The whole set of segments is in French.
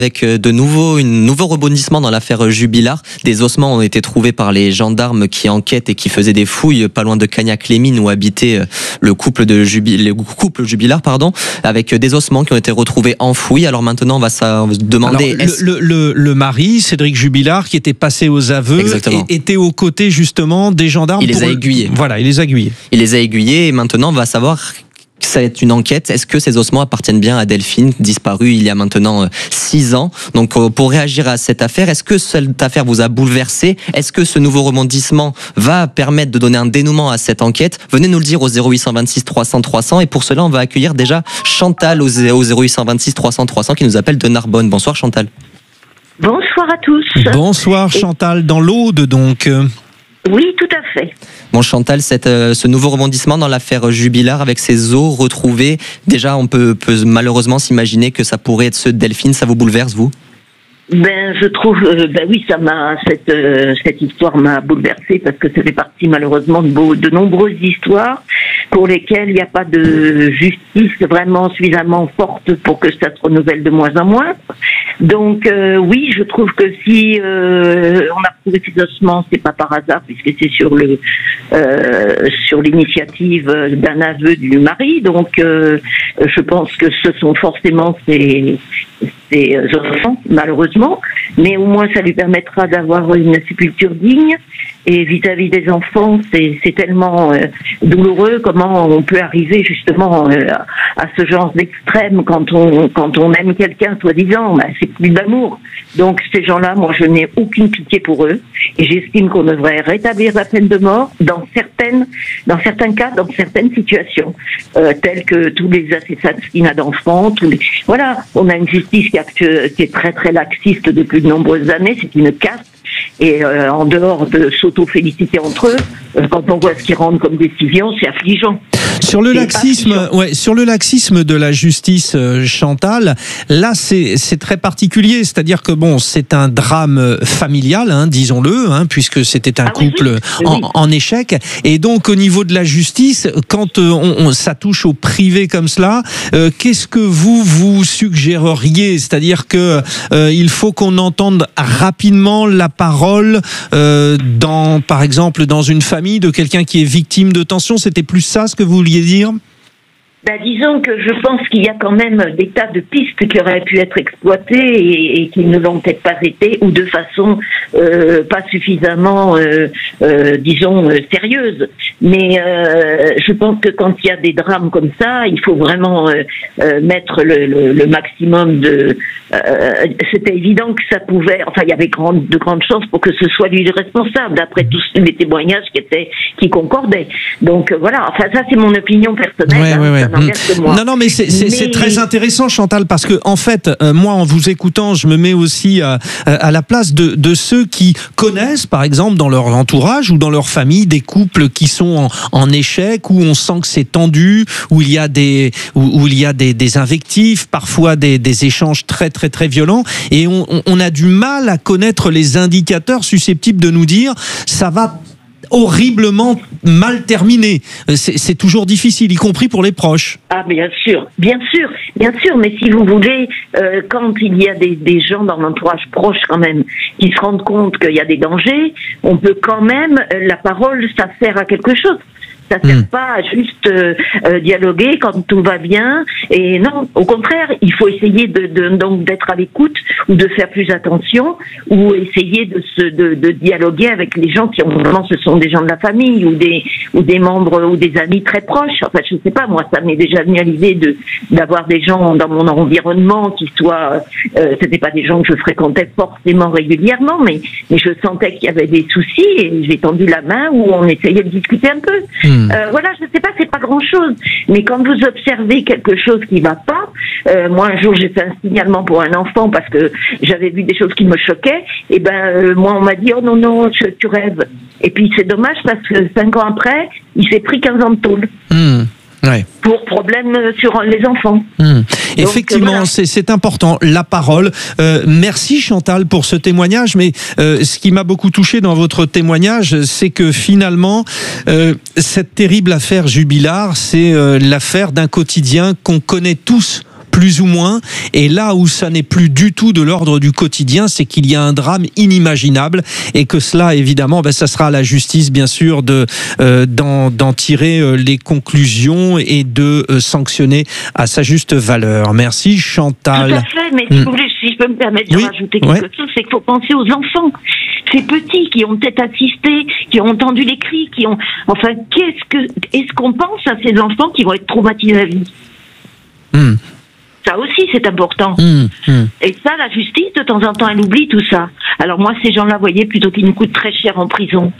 Avec un nouveau rebondissement dans l'affaire Jubilard. Des ossements ont été trouvés par les gendarmes qui enquêtent et qui faisaient des fouilles pas loin de Cagnac-les-Mines où habitait le couple Jubilard, avec des ossements qui ont été retrouvés enfouis. Alors maintenant, on va se demander... Le mari, Cédric Jubilard, qui était passé aux aveux, était aux côtés justement des gendarmes. Il les a aiguillés. Voilà, il les a aiguillés. Il les a aiguillés et maintenant, on va savoir... Ça va être une enquête. Est-ce que ces ossements appartiennent bien à Delphine, disparue il y a maintenant 6 ans? Donc, pour réagir à cette affaire, est-ce que cette affaire vous a bouleversé? Est-ce que ce nouveau rebondissement va permettre de donner un dénouement à cette enquête? Venez nous le dire au 0826 300 300. Et pour cela, on va accueillir déjà Chantal au 0826 300 300 qui nous appelle de Narbonne. Bonsoir Chantal. Bonsoir à tous. Bonsoir Chantal, dans l'Aude donc. Oui, tout à fait. Bon Chantal, ce nouveau rebondissement dans l'affaire Jubilard avec ces os retrouvés, déjà on peut malheureusement s'imaginer que ça pourrait être ceux de Delphine. Ça vous bouleverse, vous? Je trouve, oui, cette histoire m'a bouleversée parce que ça fait partie malheureusement de nombreuses histoires pour lesquelles il n'y a pas de justice vraiment suffisamment forte pour que ça se renouvelle de moins en moins. Donc oui, je trouve que si on a retrouvé ces ossements, c'est pas par hasard puisque c'est sur l'initiative d'un aveu du mari. Donc je pense que ce sont forcément ces enfants, malheureusement, mais au moins ça lui permettra d'avoir une sépulture digne. Et vis-à-vis des enfants, c'est tellement douloureux comment on peut arriver justement à ce genre d'extrême quand on aime quelqu'un soi-disant, c'est plus d'amour. Donc ces gens-là, moi je n'ai aucune pitié pour eux et j'estime qu'on devrait rétablir la peine de mort dans certains cas, dans certaines situations, telles que tous les assassinats d'enfants, voilà, on a une justice qui est très très laxiste depuis de nombreuses années, c'est une caste. Et en dehors de s'auto-féliciter entre eux, quand on voit ce qu'ils rendent comme décision, c'est affligeant. Sur le laxisme de la justice, Chantal, là c'est très particulier, c'est-à-dire que bon, c'est un drame familial, disons-le, puisque c'était un couple en échec, et donc au niveau de la justice, quand ça touche au privé comme cela, qu'est-ce que vous suggéreriez? C'est-à-dire que il faut qu'on entende rapidement la parole par exemple dans une famille de quelqu'un qui est victime de tension. C'était plus ça ce que vous vouliez dire? Disons que je pense qu'il y a quand même des tas de pistes qui auraient pu être exploitées et qui ne l'ont peut-être pas été, ou de façon pas suffisamment, sérieuse. Mais je pense que quand il y a des drames comme ça, il faut vraiment mettre le maximum de... c'était évident que ça pouvait... Enfin, il y avait de grandes chances pour que ce soit lui le responsable, d'après tous les témoignages qui concordaient. Donc voilà, enfin ça c'est mon opinion personnelle. Non, mais c'est très intéressant, Chantal, parce que en fait, moi, en vous écoutant, je me mets aussi à la place de ceux qui connaissent, par exemple, dans leur entourage ou dans leur famille, des couples qui sont en échec, où on sent que c'est tendu, où il y a des invectives, parfois des échanges très très très violents, et on a du mal à connaître les indicateurs susceptibles de nous dire ça va horriblement mal terminé. C'est toujours difficile, y compris pour les proches. Ah, bien sûr, mais si vous voulez, quand il y a des gens dans l'entourage proche quand même, qui se rendent compte qu'il y a des dangers, on peut quand même, la parole, ça sert à quelque chose. Ça ne sert pas à juste dialoguer quand tout va bien. Et non, au contraire, il faut essayer donc d'être à l'écoute ou de faire plus attention ou essayer de dialoguer avec les gens qui vraiment ce sont des gens de la famille ou des membres ou des amis très proches. Enfin, je ne sais pas, moi, ça m'est déjà venu à l'idée d'avoir des gens dans mon environnement qui soient... c'était pas des gens que je fréquentais forcément régulièrement, mais je sentais qu'il y avait des soucis et j'ai tendu la main où on essayait de discuter un peu. Voilà, je sais pas, c'est pas grand-chose. Mais quand vous observez quelque chose qui va pas, moi un jour j'ai fait un signalement pour un enfant parce que j'avais vu des choses qui me choquaient. Et moi on m'a dit oh non, tu rêves. Et puis c'est dommage parce que 5 ans après, il s'est pris 15 ans de tôle. Ouais. Pour problème sur les enfants. Effectivement, voilà. C'est important, la parole. Merci Chantal pour ce témoignage, mais ce qui m'a beaucoup touché dans votre témoignage, c'est que finalement, cette terrible affaire Jubilard, c'est l'affaire d'un quotidien qu'on connaît tous plus ou moins. Et là où ça n'est plus du tout de l'ordre du quotidien, c'est qu'il y a un drame inimaginable et que cela, évidemment, ça sera à la justice, bien sûr, d'en tirer les conclusions et de sanctionner à sa juste valeur. Merci, Chantal. Tout à fait, mais si vous voulez, si je peux me permettre de rajouter quelque chose, c'est qu'il faut penser aux enfants. Ces petits qui ont peut-être assisté, qui ont entendu les cris, enfin, est-ce qu'on pense à ces enfants qui vont être traumatisés à vie? Ça aussi, c'est important. Et ça, la justice, de temps en temps, elle oublie tout ça. Alors moi, ces gens-là, vous voyez, plutôt qu'ils nous coûtent très cher en prison,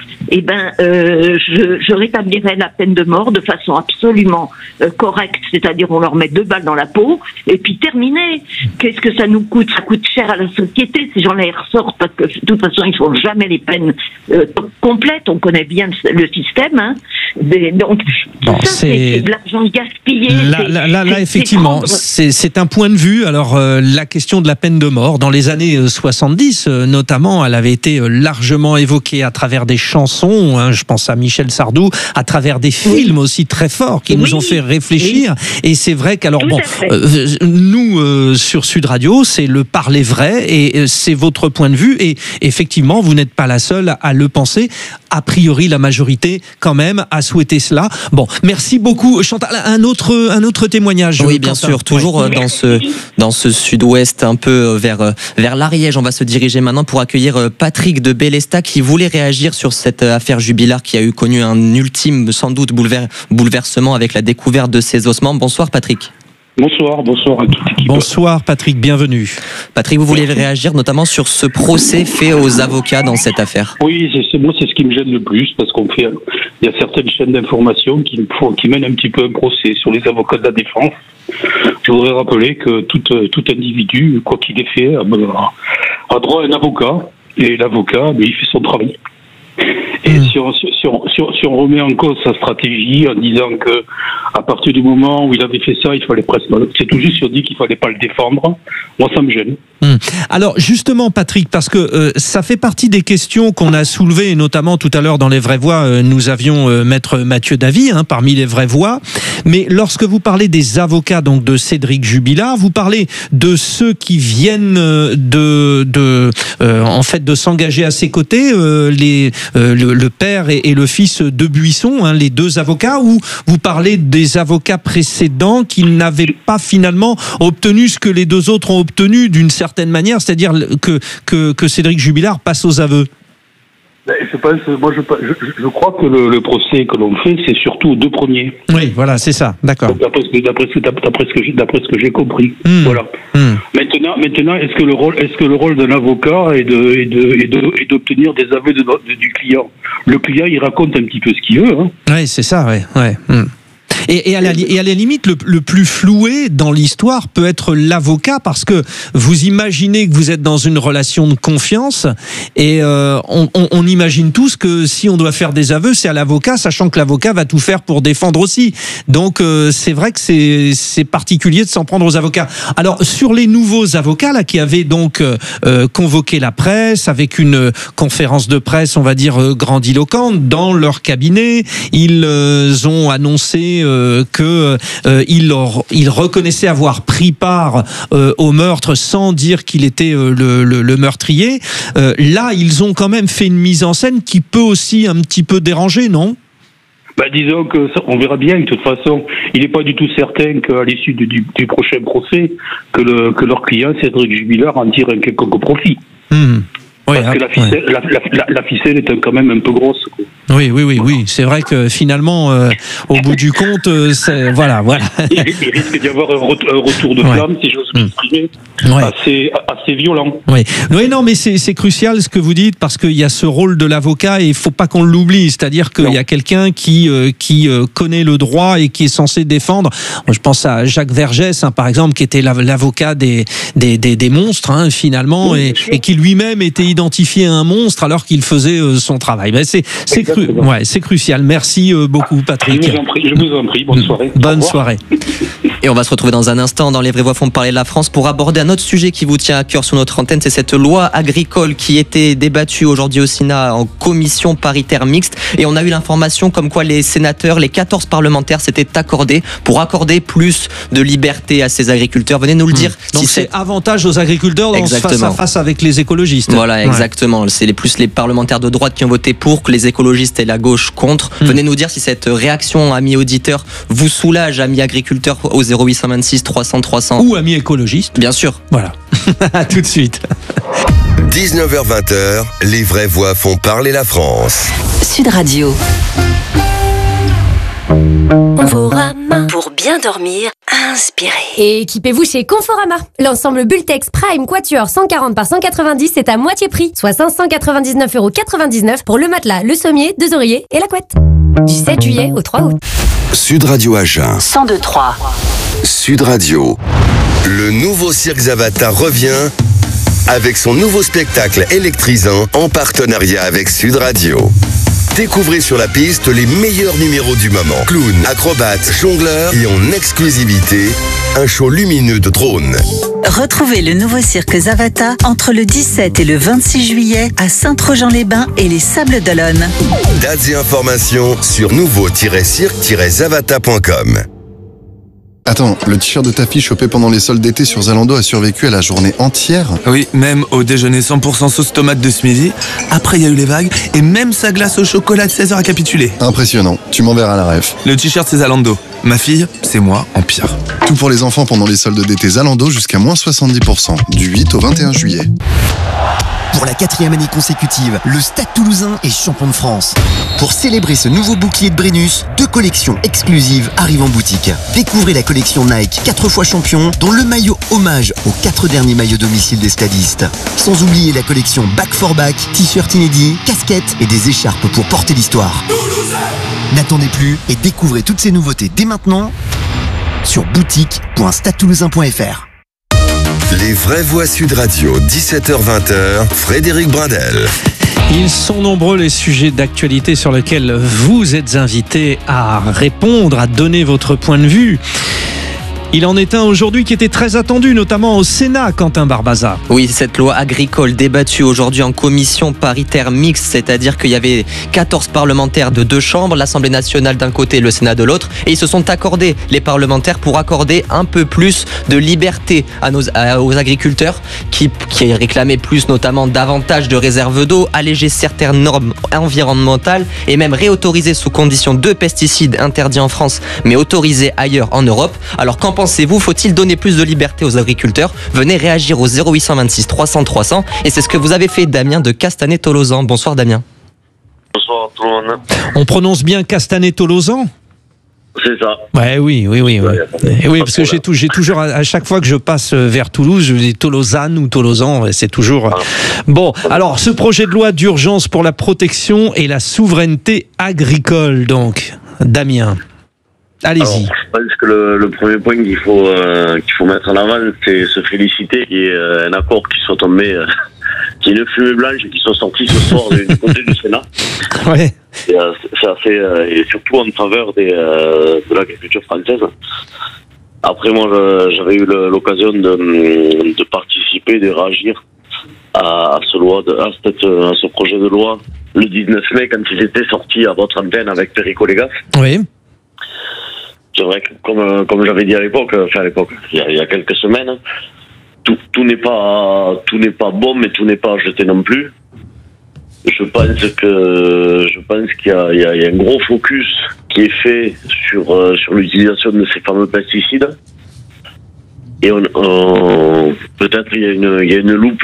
je rétablirais la peine de mort de façon absolument correcte. C'est-à-dire, on leur met 2 balles dans la peau, et puis terminé. Qu'est-ce que ça nous coûte? Ça coûte cher à la société. Ces gens-là, ils ressortent parce que, de toute façon, ils font jamais les peines complètes. On connaît bien le système, hein. Donc, bon, ça, c'est de l'argent gaspillé. Là, effectivement, c'est un point de vue. Alors, la question de la peine de mort, dans les années 70, notamment, elle avait été largement évoquée à travers des chansons, hein, je pense à Michel Sardou, à travers des films aussi très forts qui nous ont fait réfléchir. Et c'est vrai qu'alors, nous, sur Sud Radio, c'est le parler vrai et c'est votre point de vue. Et effectivement, vous n'êtes pas la seule à le penser. A priori, la majorité, quand même, a souhaité cela. Bon, merci beaucoup. Chantal, un autre témoignage. Oui, bien sûr, toujours dans ce sud-ouest, un peu vers l'Ariège. On va se diriger maintenant pour accueillir Patrick de Bélestat qui voulait réagir sur cette affaire Jubilard qui a connu un ultime, sans doute, bouleversement avec la découverte de ses ossements. Bonsoir Patrick. Bonsoir à toute l'équipe. Bonsoir Patrick, bienvenue. Patrick, vous vouliez réagir notamment sur ce procès fait aux avocats dans cette affaire. Oui, moi c'est ce qui me gêne le plus parce il y a certaines chaînes d'information qui mènent un petit peu un procès sur les avocats de la défense. Je voudrais rappeler que tout individu, quoi qu'il ait fait, a droit à un avocat et l'avocat, il fait son travail. Et si on remet en cause sa stratégie en disant que à partir du moment où il avait fait ça, il fallait presque, c'est tout juste si on dit qu'il fallait pas le défendre, moi ça me gêne. Alors justement Patrick, parce que ça fait partie des questions qu'on a soulevées, et notamment tout à l'heure dans les vraies voix, nous avions maître Mathieu Davy parmi les vraies voix, mais lorsque vous parlez des avocats donc de Cédric Jubilard, vous parlez de ceux qui viennent en fait de s'engager à ses côtés, le père et le fils de Buisson, les 2 avocats, ou vous parlez des avocats précédents qui n'avaient pas finalement obtenu ce que les 2 autres ont obtenu d'une certaine manière, c'est-à-dire que Cédric Jubilard passe aux aveux? Je crois que le procès que l'on fait, c'est surtout aux 2 premiers. Oui, voilà, c'est ça, d'accord. D'après ce que j'ai compris. Voilà. Maintenant, est-ce que le rôle d'un avocat est d'obtenir des aveux du client? Le client, il raconte un petit peu ce qu'il veut. Hein. Oui, c'est ça, ouais. Et à la limite, le plus floué dans l'histoire peut être l'avocat, parce que vous imaginez que vous êtes dans une relation de confiance et on imagine tous que si on doit faire des aveux, c'est à l'avocat, sachant que l'avocat va tout faire pour défendre aussi. Donc c'est vrai que c'est particulier de s'en prendre aux avocats. Alors sur les nouveaux avocats là qui avaient donc convoqué la presse avec une conférence de presse, on va dire grandiloquente dans leur cabinet, ils ont annoncé qu'il reconnaissait avoir pris part au meurtre sans dire qu'il était le meurtrier. Là, ils ont quand même fait une mise en scène qui peut aussi un petit peu déranger, non ? Disons que on verra bien. De toute façon, il n'est pas du tout certain qu'à l'issue du prochain procès, que leur client, Cédric Jubilard, en tire un quelconque profit. Parce que la ficelle est quand même un peu grosse. Oui. C'est vrai que finalement, au bout du compte, voilà. Il risque d'y avoir un retour de flamme, si j'ose m'exprimer, assez violent. Oui, non, mais c'est crucial ce que vous dites, parce qu'il y a ce rôle de l'avocat et il ne faut pas qu'on l'oublie. C'est-à-dire qu'il y a quelqu'un qui connaît le droit et qui est censé défendre. Moi, je pense à Jacques Vergès, par exemple, qui était l'avocat des monstres, finalement, et qui lui-même était identifié identifier un monstre alors qu'il faisait son travail. Ben, c'est crucial. Merci beaucoup, Patrick. Je vous en prie. Bonne soirée. Bonne soirée. Et on va se retrouver dans un instant dans Les Vraies Voix font parler de la France pour aborder un autre sujet qui vous tient à cœur sur notre antenne. C'est cette loi agricole qui était débattue aujourd'hui au Sénat en commission paritaire mixte. Et on a eu l'information comme quoi les sénateurs, les 14 parlementaires s'étaient accordés pour accorder plus de liberté à ces agriculteurs. Venez nous le dire. Donc c'est avantage aux agriculteurs dans ce face-à-face avec les écologistes. Voilà, exactement. C'est plus les parlementaires de droite qui ont voté pour, que les écologistes et la gauche contre. Venez nous dire si cette réaction, amis auditeurs, vous soulage, amis agriculteurs, au 0826 300 300. Ou amis écologistes. Bien sûr. Voilà. À tout de suite. 19h-20h, les vraies voix font parler la France. Sud Radio. Conforama. Pour bien dormir, inspirez. Et équipez-vous chez Conforama. L'ensemble Bultex Prime Quatuor 140 par 190 est à moitié prix, soit 599,99€ pour le matelas, le sommier, 2 oreillers et la couette. Du 7 juillet au 3 août. Sud Radio Agen. 102.3. Sud Radio. Le nouveau Cirque Zavata revient avec son nouveau spectacle électrisant en partenariat avec Sud Radio. Découvrez sur la piste les meilleurs numéros du moment. Clowns, acrobates, jongleurs et en exclusivité, un show lumineux de drones. Retrouvez le nouveau cirque Zavata entre le 17 et le 26 juillet à Saint-Trojan-les-Bains et les Sables d'Olonne. Dates et informations sur nouveau-cirque-zavata.com. Attends, le t-shirt de ta fille chopé pendant les soldes d'été sur Zalando a survécu à la journée entière? Oui, même au déjeuner 100% sauce tomate de ce midi. Après, il y a eu les vagues et même sa glace au chocolat de 16h a capitulé. Impressionnant, tu m'enverras la ref. Le t-shirt, c'est Zalando. Ma fille, c'est moi en pire. Tout pour les enfants pendant les soldes d'été Zalando jusqu'à moins 70%, du 8 au 21 juillet. Pour la 4e année consécutive, le Stade Toulousain est champion de France. Pour célébrer ce nouveau bouclier de Brennus, 2 collections exclusives arrivent en boutique. Découvrez la collection Nike 4 fois champion, dont le maillot hommage aux 4 derniers maillots domicile des stadistes. Sans oublier la collection Back for Back, t-shirts inédits, casquettes et des écharpes pour porter l'histoire. N'attendez plus et découvrez toutes ces nouveautés dès maintenant sur boutique.stadetoulousain.fr. Les vraies voix Sud Radio, 17h-20h, Frédéric Brindel. Ils sont nombreux les sujets d'actualité sur lesquels vous êtes invités à répondre, à donner votre point de vue. Il en est un aujourd'hui qui était très attendu, notamment au Sénat, Quentin Barbaza. Oui, cette loi agricole débattue aujourd'hui en commission paritaire mixte, c'est-à-dire qu'il y avait 14 parlementaires de 2 chambres, l'Assemblée nationale d'un côté et le Sénat de l'autre, et ils se sont accordés, les parlementaires, pour accorder un peu plus de liberté aux agriculteurs qui réclamaient plus, notamment davantage de réserves d'eau, alléger certaines normes environnementales et même réautoriser sous condition 2 pesticides interdits en France mais autorisés ailleurs en Europe. Alors qu'en pensez-vous? Faut-il donner plus de liberté aux agriculteurs? Venez réagir au 0826 300 300 et c'est ce que vous avez fait, Damien de Castanet-Tolosan. Bonsoir Damien. Bonsoir tout le monde. On prononce bien Castanet-Tolosan? C'est ça. Ouais, oui, parce que j'ai toujours, à chaque fois que je passe vers Toulouse, je dis Tolosan ou Tolosan, c'est toujours... Bon, alors, ce projet de loi d'urgence pour la protection et la souveraineté agricole, donc, Damien, allez-y. Alors, je pense que le premier point qu'il faut mettre en avant, c'est se féliciter qu'il y ait un accord qui soit tombé, qu'il y ait une fumée blanche qui soit sortie ce soir du côté du Sénat. Ouais. C'est assez, et surtout en faveur de l'agriculture française. Après, moi, j'avais eu l'occasion de participer, de réagir à ce projet de loi le 19 mai quand il était sorti à votre antenne avec Perico Légas. Oui. C'est vrai que comme j'avais dit à l'époque, il y a quelques semaines, tout n'est pas bon, mais tout n'est pas jeté non plus. Je pense qu'il y a un gros focus qui est fait sur l'utilisation de ces fameux pesticides. Et peut-être il y a une loupe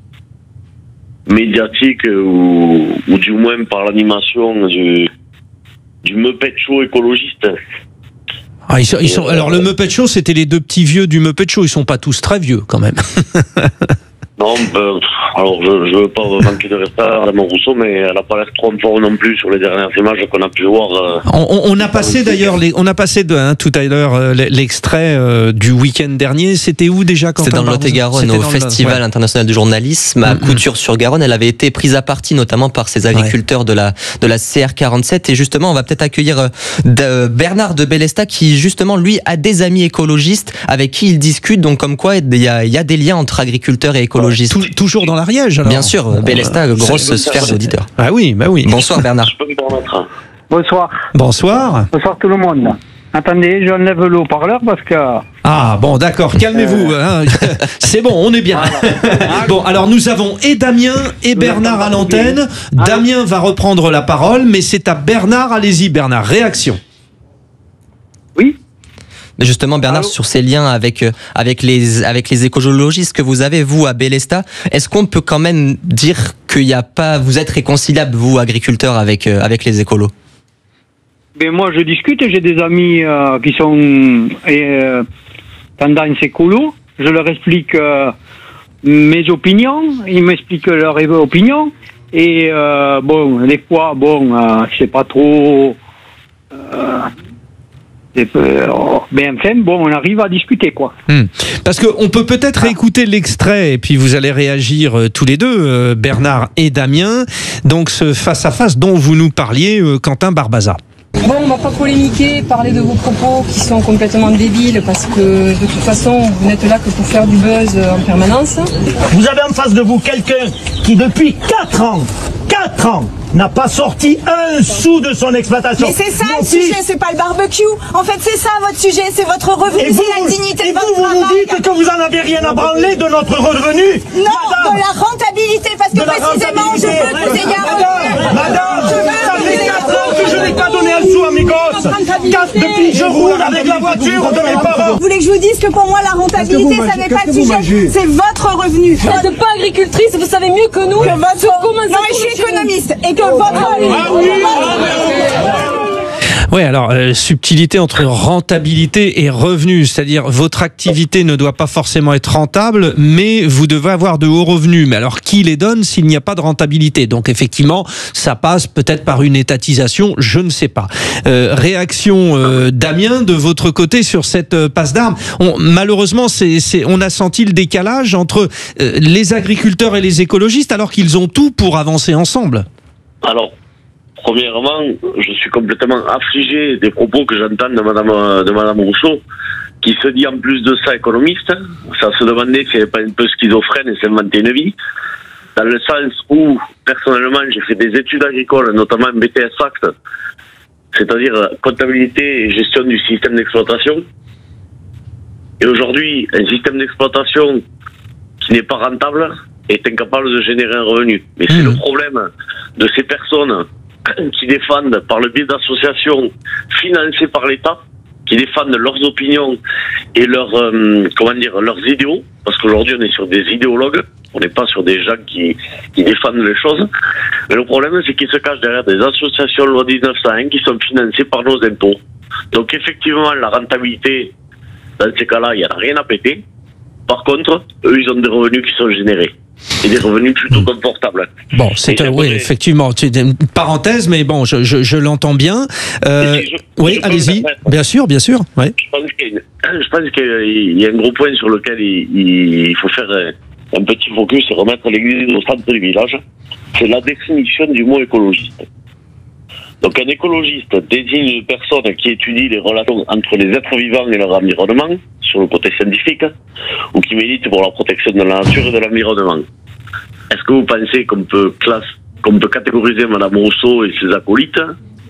médiatique ou du moins par l'animation du Muppet Show écologiste. Ah, alors le Muppet Show, c'était les 2 petits vieux du Muppet Show, ils sont pas tous très vieux quand même. Non, Alors, je ne veux pas manquer de respect à Madame Rousseau, mais elle n'a pas l'air trop en forme non plus sur les dernières images qu'on a pu voir. On a passé d'ailleurs, tout à l'heure l'extrait du week-end dernier. C'était où déjà, Quentin? C'est dans le Lot-et-Garonne, au Festival international du journalisme à Couture-sur-Garonne. Elle avait été prise à partie notamment par ces agriculteurs de la CR47. Et justement, on va peut-être accueillir Bernard de Bélestat qui justement, lui, a des amis écologistes avec qui il discute. Donc comme quoi, il y a des liens entre agriculteurs et écologistes. Toujours dans l'Ariège, alors. Bien sûr, Bélestat, grosse sphère d'auditeurs. Ah oui, bah oui. Bonsoir Bernard. Bonsoir. Bonsoir. Bonsoir tout le monde. Attendez, j'enlève le haut-parleur parce que... Ah bon, d'accord, calmez-vous. Hein. C'est bon, on est bien. Bon, alors nous avons et Damien et Bernard à l'antenne. Damien va reprendre la parole, mais c'est à Bernard. Allez-y Bernard, réaction. Oui. Justement, Bernard, sur ces liens avec les écologistes que vous avez, vous, à Bélestat, est-ce qu'on peut quand même dire qu'il n'y a pas, vous êtes réconciliable, vous, agriculteurs, avec les écolos? Ben moi, je discute, j'ai des amis qui sont tendance écolo. Je leur explique mes opinions, ils m'expliquent leurs opinions. Et bon, des fois, c'est pas trop... Mais enfin, bon, on arrive à discuter, quoi. Parce qu'on peut peut-être écouter l'extrait et puis vous allez réagir tous les deux, Bernard et Damien. Donc ce face-à-face dont vous nous parliez, Quentin Barbaza. Bon, on va pas polémiquer, parler de vos propos qui sont complètement débiles parce que de toute façon, vous n'êtes là que pour faire du buzz en permanence. Vous avez en face de vous quelqu'un qui depuis 4 ans, n'a pas sorti un sou de son exploitation. Mais c'est ça le sujet, c'est pas le barbecue. En fait, c'est ça votre sujet, c'est votre revenu, c'est la dignité de votre travail. Et vous dites que vous en avez rien à branler de notre revenu. Non, madame, de la rentabilité, parce que précisément, je veux que vous ayez un revenu. Madame, ça fait 4 ans que je n'ai pas donné un sou à mes gosses. Depuis je roule avec la voiture de mes parents. Vous voulez que je vous dise que pour moi, la rentabilité, ça n'est pas le sujet, c'est votre revenu. Vous n'êtes pas agricultrice, vous savez mieux que nous. Non, mais je suis économiste. Et que votre... Oui, alors subtilité entre rentabilité et revenu, c'est-à-dire votre activité ne doit pas forcément être rentable, mais vous devez avoir de hauts revenus. Mais alors qui les donne s'il n'y a pas de rentabilité? Donc effectivement, ça passe peut-être par une étatisation, je ne sais pas. Réaction Damien de votre côté sur cette passe d'armes. Malheureusement, on a senti le décalage entre les agriculteurs et les écologistes alors qu'ils ont tout pour avancer ensemble. Alors, premièrement, je suis complètement affligé des propos que j'entends de Madame Rousseau, qui se dit en plus de ça économiste. Ça se demandait si elle n'est pas un peu schizophrène et s'inventer une vie. Dans le sens où, personnellement, j'ai fait des études agricoles, notamment un BTS Fact, c'est-à-dire comptabilité et gestion du système d'exploitation. Et aujourd'hui, un système d'exploitation qui n'est pas rentable est incapable de générer un revenu. Mais c'est le problème de ces personnes qui défendent par le biais d'associations financées par l'État, qui défendent leurs opinions et leurs idéaux, parce qu'aujourd'hui on est sur des idéologues, on n'est pas sur des gens qui défendent les choses. Mais le problème, c'est qu'ils se cachent derrière des associations loi 1901 qui sont financées par nos impôts. Donc effectivement, la rentabilité, dans ces cas-là, il n'y a rien à péter. Par contre, eux, ils ont des revenus qui sont générés. Et des revenus plutôt confortables. Bon, oui, effectivement, c'est une parenthèse, mais bon, je l'entends bien. Oui, allez-y. Bien sûr. Ouais. Je pense qu'il y a un gros point sur lequel il faut faire un petit focus et remettre l'église au centre du village. C'est la définition du mot écologiste. Donc un écologiste désigne une personne qui étudie les relations entre les êtres vivants et leur environnement, sur le côté scientifique, ou qui milite pour la protection de la nature et de l'environnement. Est-ce que vous pensez qu'on peut catégoriser Madame Rousseau et ses acolytes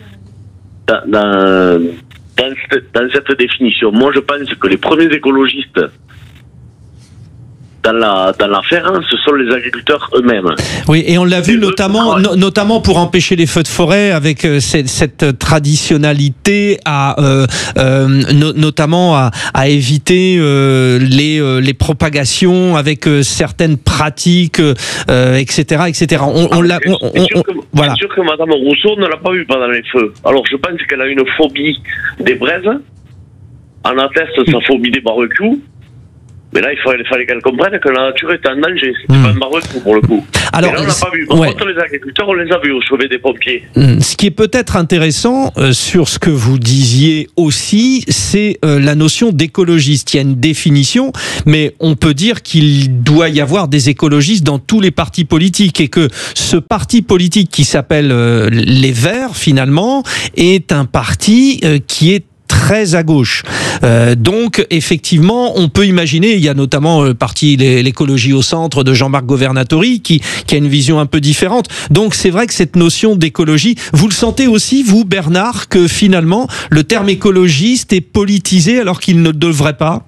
dans cette définition? Moi, je pense que les premiers écologistes dans l'affaire, ce sont les agriculteurs eux-mêmes. Oui, et on l'a vu notamment pour empêcher les feux de forêt avec cette traditionnalité notamment à éviter les propagations avec certaines pratiques, etc. Voilà. C'est sûr que Madame Rousseau ne l'a pas vu pendant les feux. Alors je pense qu'elle a une phobie des braises, en atteste sa phobie des barbecues. Mais là, il fallait qu'elle comprenne que la nature est en danger. C'était pas un barbecue pour le coup. Alors, et là, on n'a pas vu. Par contre, les agriculteurs, on les a vus au chevet des pompiers. Ce qui est peut-être intéressant sur ce que vous disiez aussi, c'est la notion d'écologiste. Il y a une définition, mais on peut dire qu'il doit y avoir des écologistes dans tous les partis politiques et que ce parti politique qui s'appelle les Verts, finalement, est un parti qui est très à gauche. Donc, effectivement, on peut imaginer, il y a notamment le parti l'écologie au centre de Jean-Marc Governatori qui a une vision un peu différente. Donc, c'est vrai que cette notion d'écologie, vous le sentez aussi, vous, Bernard, que finalement, le terme écologiste est politisé alors qu'il ne devrait pas?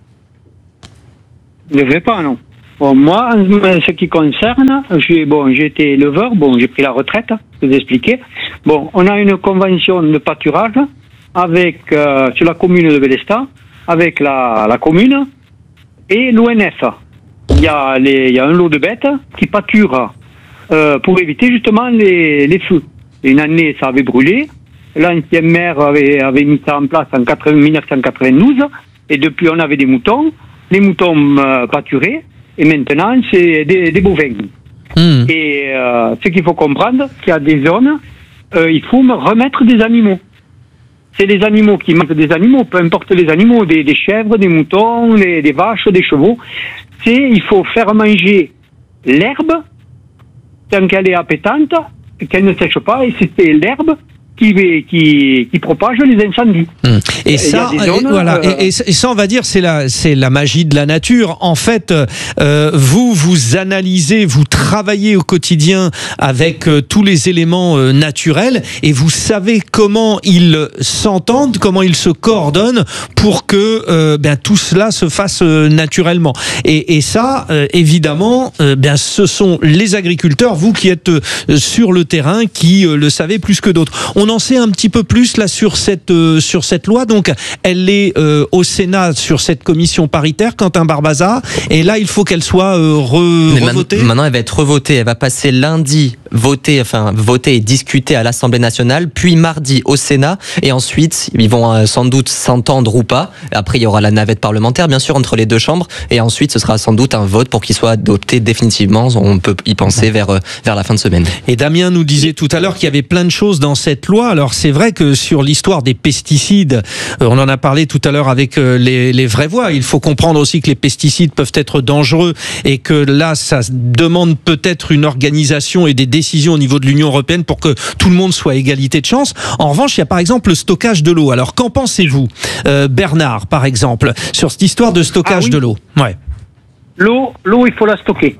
Il ne devrait pas, non. Bon, moi, en ce qui concerne, j'ai été éleveur, j'ai pris la retraite, je vous expliquer. Bon, on a une convention de pâturage avec sur la commune de Vélestat, avec la commune et l'ONF. Il y a un lot de bêtes qui pâturent pour éviter justement les feux. Une année, ça avait brûlé. L'ancien maire avait mis ça en place en 1992 et depuis, on avait des moutons. Les moutons pâturaient et maintenant, c'est des bovins. Et ce qu'il faut comprendre, qu'il y a des zones, il faut remettre des animaux. C'est les animaux qui mangent des animaux, peu importe les animaux, des chèvres, des moutons, des vaches, des chevaux. Il faut faire manger l'herbe tant qu'elle est appétante, qu'elle ne sèche pas, et c'est l'herbe qui propage les incendies. Et ça, et ça, on va dire, c'est la magie de la nature. En fait, vous analysez, vous travaillez au quotidien avec tous les éléments naturels et vous savez comment ils s'entendent, comment ils se coordonnent pour que tout cela se fasse naturellement. Et ça, évidemment, ce sont les agriculteurs, vous qui êtes sur le terrain, qui le savez plus que d'autres. On en sait un petit peu plus là sur cette loi. Donc, elle est au Sénat sur cette commission paritaire, Quentin Barbaza. Et là, il faut qu'elle soit revotée. Maintenant, elle va être revotée. Elle va passer lundi, votée et discutée à l'Assemblée nationale, puis mardi au Sénat. Et ensuite, ils vont sans doute s'entendre ou pas. Après, il y aura la navette parlementaire, bien sûr, entre les deux chambres. Et ensuite, ce sera sans doute un vote pour qu'il soit adopté définitivement. On peut y penser vers la fin de semaine. Et Damien nous disait tout à l'heure qu'il y avait plein de choses dans cette loi. Alors, c'est vrai que sur l'histoire des pesticides, on en a parlé tout à l'heure avec les vraies voix. Il faut comprendre aussi que les pesticides peuvent être dangereux et que là, ça demande peut-être une organisation et des décisions au niveau de l'Union européenne pour que tout le monde soit à égalité de chance. En revanche, il y a par exemple le stockage de l'eau. Alors, qu'en pensez-vous, Bernard, par exemple, sur cette histoire de stockage de l'eau? Ouais. L'eau, il faut la stocker.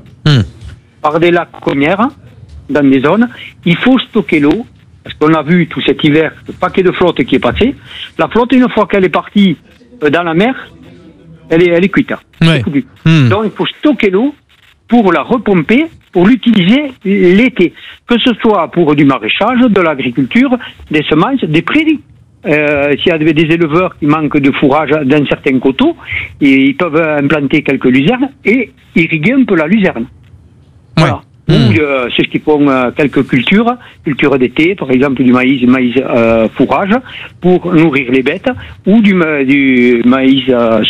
Par des lacs cônières, dans des zones, il faut stocker l'eau. Parce qu'on a vu tout cet hiver le paquet de flotte qui est passé. La flotte, une fois qu'elle est partie dans la mer, elle est cuite. Ouais. Donc il faut stocker l'eau pour la repomper, pour l'utiliser l'été. Que ce soit pour du maraîchage, de l'agriculture, des semences, des prairies. S'il y a des éleveurs qui manquent de fourrage dans certains coteaux, ils peuvent implanter quelques luzernes et irriguer un peu la luzerne. Voilà. Ou ceux qui font quelques cultures d'été, par exemple du maïs fourrage pour nourrir les bêtes, ou du maïs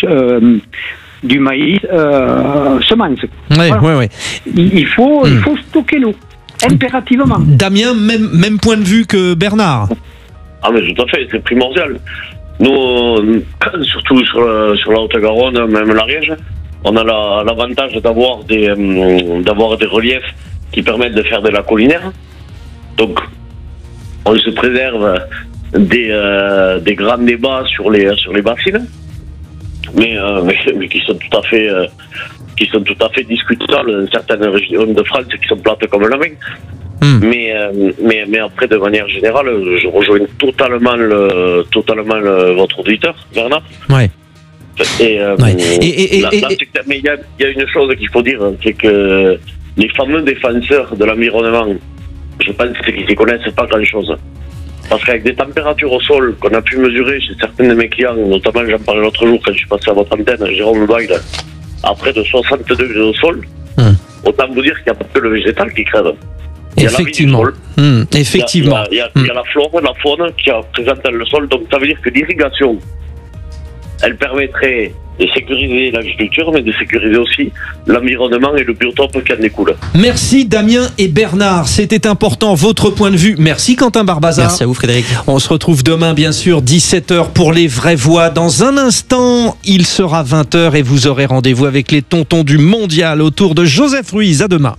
semence. Ouais. Il faut stocker l'eau impérativement. Damien, même point de vue que Bernard. Ah mais tout à fait, c'est primordial. Nous, surtout sur la Haute-Garonne, même l'Ariège, on a l'avantage d'avoir des reliefs qui permettent de faire de la collinaire. Donc, on se préserve des grands débats sur les bassines, mais qui sont tout à fait discutables dans certaines régions de France qui sont plates comme la main. Mais après, de manière générale, je rejoins totalement votre auditeur, Bernard. Ouais. Mais il y a une chose qu'il faut dire, c'est que les fameux défenseurs de l'environnement, je pense qu'ils ne connaissent pas grand-chose. Parce qu'avec des températures au sol qu'on a pu mesurer chez certains de mes clients, notamment j'en parlais l'autre jour quand je suis passé à votre antenne, Jérôme Bail, à près de 60 degrés au sol, autant vous dire qu'il n'y a pas que le végétal qui crève. Il y a effectivement. La vie du sol. Effectivement. Il y a la flore, la faune qui est présente dans le sol, donc ça veut dire que l'irrigation elle permettrait de sécuriser l'agriculture, mais de sécuriser aussi l'environnement et le biotope qui en découle. Merci Damien et Bernard, c'était important, votre point de vue. Merci Quentin Barbazan. Merci à vous Frédéric. On se retrouve demain bien sûr, 17h pour les vraies voix. Dans un instant, il sera 20h et vous aurez rendez-vous avec les tontons du mondial autour de Joseph Ruiz. À demain.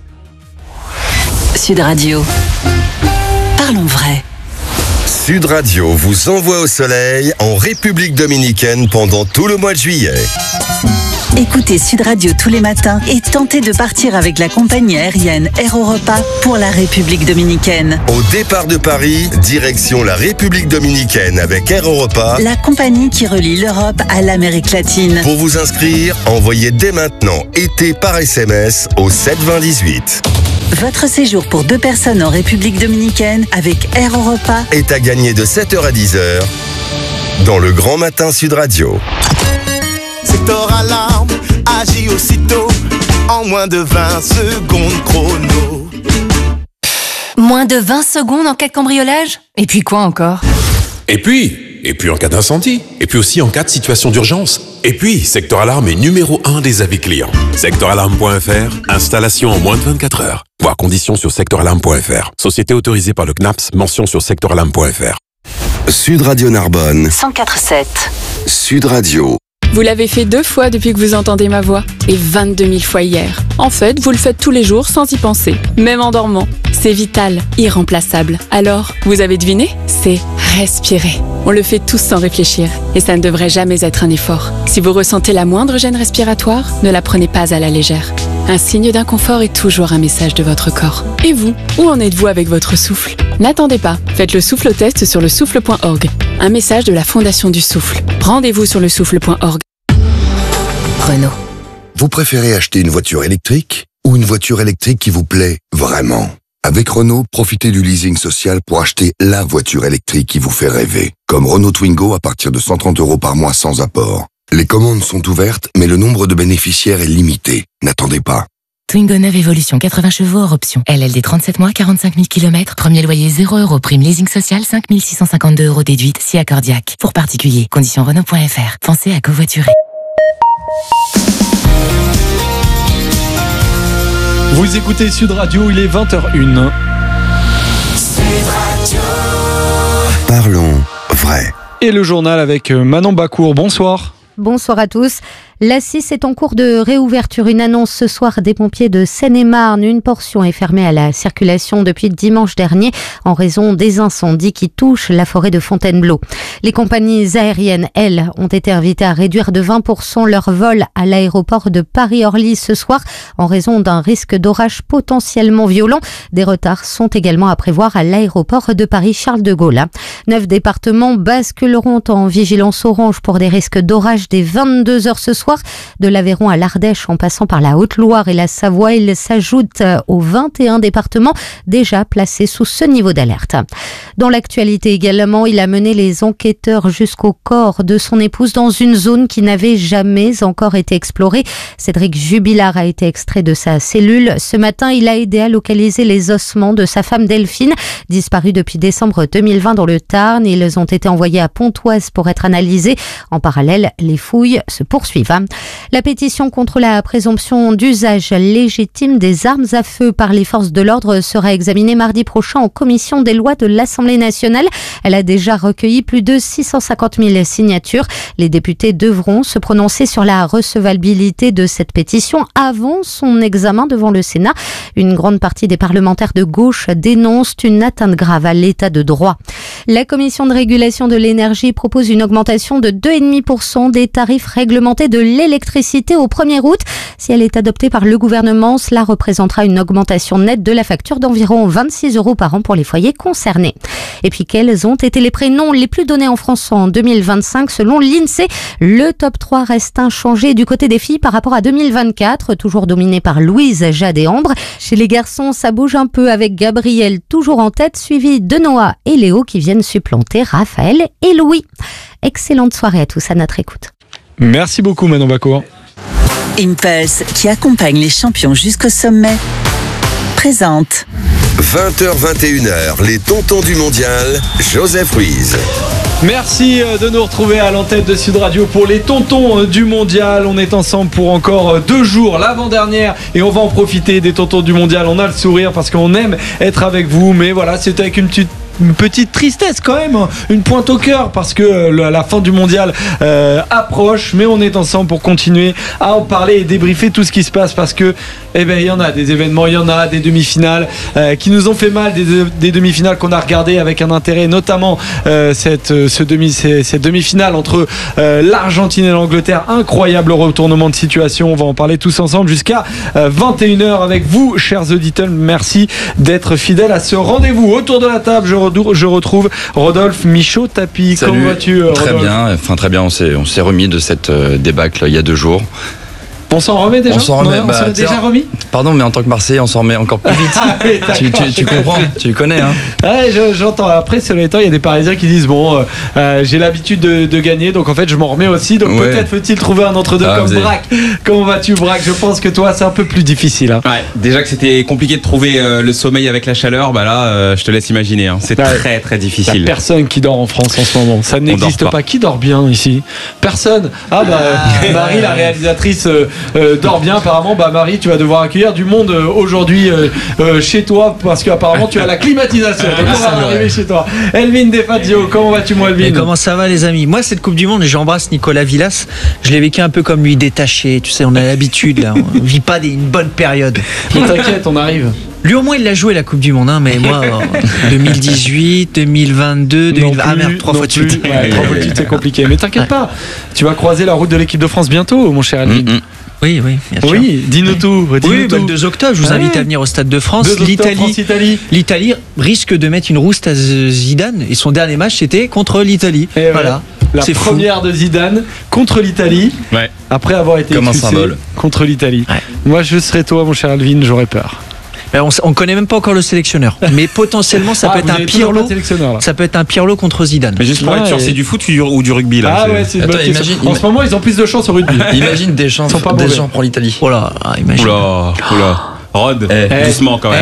Sud Radio. Parlons vrai. Sud Radio vous envoie au soleil en République dominicaine pendant tout le mois de juillet. Écoutez Sud Radio tous les matins et tentez de partir avec la compagnie aérienne Air Europa pour la République dominicaine. Au départ de Paris, direction la République dominicaine avec Air Europa, la compagnie qui relie l'Europe à l'Amérique latine. Pour vous inscrire, envoyez dès maintenant été par SMS au 72018. Votre séjour pour 2 personnes en République dominicaine avec Air Europa est à gagner de 7h à 10h dans le Grand Matin Sud Radio. Secteur Alarme agit aussitôt en moins de 20 secondes chrono. Moins de 20 secondes en cas de cambriolage ? Et puis quoi encore ? Et puis en cas d'incendie. Et puis aussi en cas de situation d'urgence. Et puis, Secteur Alarme est numéro 1 des avis clients. Secteuralarme.fr, installation en moins de 24 heures. Voir conditions sur secteuralarme.fr. Société autorisée par le CNAPS, mention sur secteuralarme.fr. Sud Radio Narbonne 104.7. Sud Radio. Vous l'avez fait 2 fois depuis que vous entendez ma voix et 22 000 fois hier. En fait, vous le faites tous les jours sans y penser, même en dormant. C'est vital, irremplaçable. Alors, vous avez deviné ? C'est respirer. On le fait tous sans réfléchir et ça ne devrait jamais être un effort. Si vous ressentez la moindre gêne respiratoire, ne la prenez pas à la légère. Un signe d'inconfort est toujours un message de votre corps. Et vous, où en êtes-vous avec votre souffle ? N'attendez pas, faites le souffle test sur lesouffle.org. Un message de la Fondation du Souffle. Rendez-vous sur lesouffle.org. Renault. Vous préférez acheter une voiture électrique ou une voiture électrique qui vous plaît vraiment ? Avec Renault, profitez du leasing social pour acheter la voiture électrique qui vous fait rêver. Comme Renault Twingo à partir de 130 € par mois sans apport. Les commandes sont ouvertes, mais le nombre de bénéficiaires est limité. N'attendez pas. Twingo 9 Evolution, 80 chevaux hors option. LLD 37 mois, 45 000 km. Premier loyer 0 €. Prime leasing social, 5 652 € déduite, si accordiaque. Pour particulier, conditions Renault.fr. Pensez à covoiturer. Vous écoutez Sud Radio, il est 20h01. Parlons vrai. Et le journal avec Manon Bacour. Bonsoir. Bonsoir à tous. La 6 est en cours de réouverture. Une annonce ce soir des pompiers de Seine-et-Marne. Une portion est fermée à la circulation depuis dimanche dernier en raison des incendies qui touchent la forêt de Fontainebleau. Les compagnies aériennes, elles, ont été invitées à réduire de 20% leur vol à l'aéroport de Paris-Orly ce soir en raison d'un risque d'orage potentiellement violent. Des retards sont également à prévoir à l'aéroport de Paris-Charles de Gaulle. 9 départements basculeront en vigilance orange pour des risques d'orage dès 22h ce soir. De l'Aveyron à l'Ardèche en passant par la Haute-Loire et la Savoie, il s'ajoute aux 21 départements déjà placés sous ce niveau d'alerte. Dans l'actualité également, il a mené les enquêteurs jusqu'au corps de son épouse dans une zone qui n'avait jamais encore été explorée. Cédric Jubilard a été extrait de sa cellule. Ce matin, il a aidé à localiser les ossements de sa femme Delphine, disparue depuis décembre 2020 dans le Tarn. Ils ont été envoyés à Pontoise pour être analysés. En parallèle, les fouilles se poursuivent. La pétition contre la présomption d'usage légitime des armes à feu par les forces de l'ordre sera examinée mardi prochain en commission des lois de l'Assemblée nationale. Elle a déjà recueilli plus de 650 000 signatures. Les députés devront se prononcer sur la recevabilité de cette pétition avant son examen devant le Sénat. Une grande partie des parlementaires de gauche dénoncent une atteinte grave à l'état de droit. La Commission de régulation de l'énergie propose une augmentation de 2,5% des tarifs réglementés de l'électricité au 1er août. Si elle est adoptée par le gouvernement, cela représentera une augmentation nette de la facture d'environ 26 € par an pour les foyers concernés. Et puis, quels ont été les prénoms les plus donnés en France en 2025 selon l'INSEE? Le top 3 reste inchangé du côté des filles par rapport à 2024, toujours dominé par Louise, Jade et Ambre. Chez les garçons, ça bouge un peu avec Gabriel toujours en tête, suivi de Noah et Léo qui viennent supplanter Raphaël et Louis. Excellente soirée à tous à notre écoute. Merci beaucoup Manon Bacour. Impulse, qui accompagne les champions jusqu'au sommet, présente 20h-21h, les tontons du mondial, Joseph Ruiz. Merci de nous retrouver à l'antenne de Sud Radio pour les tontons du mondial. On est ensemble pour encore 2 jours, l'avant-dernière, et on va en profiter des tontons du mondial. On a le sourire parce qu'on aime être avec vous, mais voilà, c'est avec une petite tristesse quand même, une pointe au cœur parce que la fin du mondial approche, mais on est ensemble pour continuer à en parler et débriefer tout ce qui se passe parce que il y en a des événements, il y en a des demi-finales qui nous ont fait mal, des demi-finales qu'on a regardées avec un intérêt, notamment cette demi-finale entre l'Argentine et l'Angleterre. Incroyable retournement de situation, on va en parler tous ensemble jusqu'à 21h avec vous, chers auditeurs. Merci d'être fidèles à ce rendez-vous. Autour de la table, je retrouve Rodolphe Michaud-Tapi. Comment vas-tu, Rodolphe ? Très bien, on s'est remis de cette débâcle il y a 2 jours. On s'en remet déjà ? On s'en remet. On s'en est déjà remis ? Pardon, mais en tant que Marseillais, on s'en remet encore plus vite. Tu comprends, tu connais. Hein. Ouais, j'entends. Après, cela étant, il y a des Parisiens qui disent bon, j'ai l'habitude de gagner, donc en fait, je m'en remets aussi. Donc peut-être faut-il trouver un entre-deux comme Braque. Comment vas-tu, Braque ? Je pense que toi, c'est un peu plus difficile. Hein. Ouais, déjà que c'était compliqué de trouver le sommeil avec la chaleur, là, je te laisse imaginer. Hein. C'est très, très difficile. Il n'y a personne qui dort en France en ce moment. Ça n'existe pas. Qui dort bien ici ? Personne. Marie, la réalisatrice. Dors bien apparemment. Marie, tu vas devoir accueillir du monde aujourd'hui chez toi parce qu'apparemment tu as la climatisation. Donc on va arriver chez toi. Elvin Defazio, comment vas-tu, moi, Elvin ? Et comment ça va, les amis ? Moi, cette Coupe du Monde, j'embrasse Nicolas Villas. Je l'ai vécu un peu comme lui, détaché. Tu sais, on a l'habitude là. On vit pas une bonne période. Mais t'inquiète, on arrive. Lui au moins il l'a joué la Coupe du Monde, mais moi 2018, 2022, 2020, ah merde, 3 fois de suite. 3 fois de suite c'est compliqué, mais t'inquiète pas, tu vas croiser la route de l'équipe de France bientôt, mon cher Elvin. Oui, bien sûr. Oui, dis-nous tout. Le 2 octobre, je vous invite à venir au Stade de France. L'Italie risque de mettre une rouste à Zidane et son dernier match c'était contre l'Italie. Voilà. La première de Zidane contre l'Italie, après avoir été expulsé contre l'Italie. Moi je serais toi, mon cher Elvin, j'aurais peur. On connaît même pas encore le sélectionneur, mais potentiellement ça peut être un Pirlo. Ça peut être un Pirlo contre Zidane. Mais juste pour être sûr, c'est du foot ou du rugby là. C'est une bonne question. En ce moment, ils ont plus de chance au rugby. Imagine des gens pour l'Italie. Imagine. Oula. Rod, doucement quand même.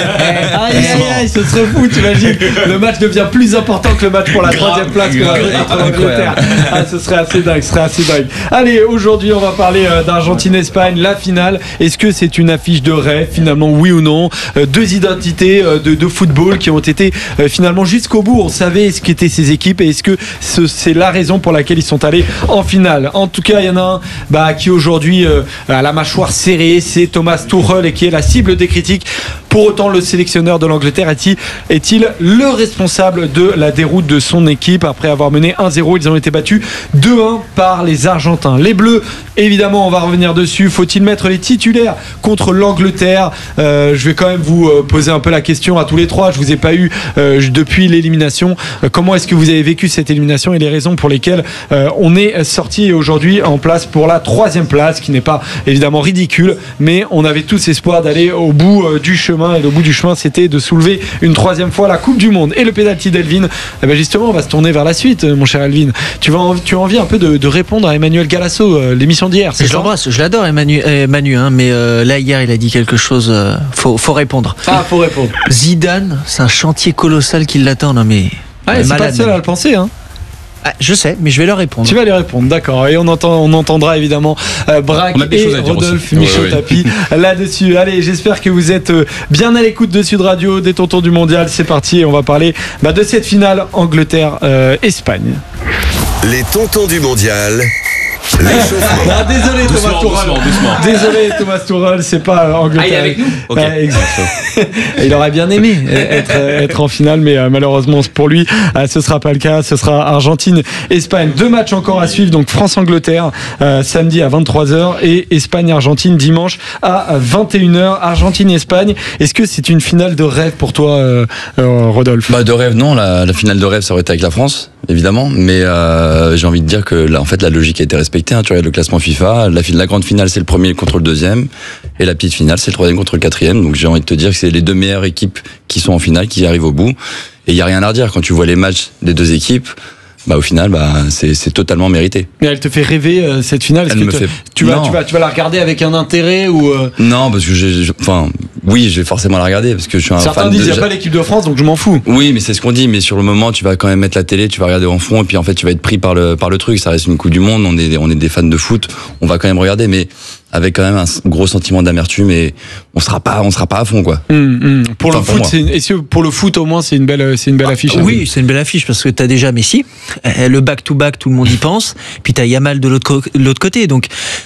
Aïe, ce serait fou, t'imagines. Le match devient plus important que le match pour la 3e place contre l'Angleterre. Ce serait assez dingue, Allez, aujourd'hui on va parler d'Argentine-Espagne, la finale. Est-ce que c'est une affiche de rêve finalement, oui ou non ? 2 identités de football qui ont été finalement jusqu'au bout. On savait ce qu'étaient ces équipes et est-ce que c'est la raison pour laquelle ils sont allés en finale. En tout cas, il y en a un qui aujourd'hui a la mâchoire serrée, c'est Thomas Tuchel et qui est la cible des critiques. Pour autant, le sélectionneur de l'Angleterre est-il le responsable de la déroute de son équipe ? Après avoir mené 1-0, ils ont été battus 2-1 par les Argentins. Les Bleus, évidemment, on va revenir dessus. Faut-il mettre les titulaires contre l'Angleterre ? Je vais quand même vous poser un peu la question à tous les trois. Je vous ai pas eu depuis l'élimination. Comment est-ce que vous avez vécu cette élimination et les raisons pour lesquelles on est sorti aujourd'hui en place pour la 3e place, qui n'est pas évidemment ridicule, mais on avait tous espoir d'aller au bout du chemin. Et le bout du chemin, c'était de soulever une 3e fois la Coupe du Monde. Et le pénalty d'Elvin, justement, on va se tourner vers la suite, mon cher Elvin. Tu as envie un peu de répondre à Emmanuel Galasso, l'émission d'hier, c'est ça ? Je l'embrasse, je l'adore, Manu, mais là, hier, il a dit quelque chose. Faut répondre. Faut répondre. Zidane, c'est un chantier colossal qui l'attend. Non, mais. C'est pas le seul à le penser, hein. Je sais, mais je vais leur répondre. Tu vas lui répondre, d'accord. Et on entendra évidemment Braque et Rodolphe Michaud-Tapi là-dessus. Allez, j'espère que vous êtes bien à l'écoute de Sud Radio, des tontons du mondial. C'est parti, et on va parler de cette finale Angleterre-Espagne. Les tontons du mondial. Désolé Thomas Tuchel. Désolé Thomas Tuchel, c'est pas Angleterre. Il est avec nous. Il aurait bien aimé être en finale, mais malheureusement pour lui, ce sera pas le cas. Ce sera Argentine-Espagne. 2 matchs encore à suivre, donc France-Angleterre samedi à 23h et Espagne-Argentine dimanche à 21h. Argentine-Espagne. Est-ce que c'est une finale de rêve pour toi, Rodolphe ? De rêve, non. La finale de rêve, ça aurait été avec la France, évidemment, mais j'ai envie de dire que là, en fait, la logique a été respectée. Tu regardes le classement FIFA, la grande finale c'est le premier contre le 2e et la petite finale c'est le 3e contre le 4e. Donc j'ai envie de te dire que c'est les 2 meilleures équipes qui sont en finale, qui arrivent au bout. Et il n'y a rien à redire quand tu vois les matchs des 2 équipes. au final, c'est totalement mérité. Mais elle te fait rêver cette finale. Est-ce que tu vas la regarder avec un intérêt ou Non, parce que oui, je vais forcément la regarder parce que je suis un Certains fan disent il n'y a pas l'équipe de France, donc je m'en fous. Oui, mais c'est ce qu'on dit. Mais sur le moment, tu vas quand même mettre la télé, tu vas regarder en fond, et puis en fait, tu vas être pris par le truc. Ça reste une Coupe du Monde. On est des fans de foot. On va quand même regarder, mais avec quand même un gros sentiment d'amertume, et on sera pas à fond, quoi. Pour le foot, pour le foot au moins, c'est une belle affiche. Oui, c'est une belle affiche parce que t'as déjà Messi, le back-to-back, tout le monde y pense. Puis t'as Yamal de l'autre côté. Donc,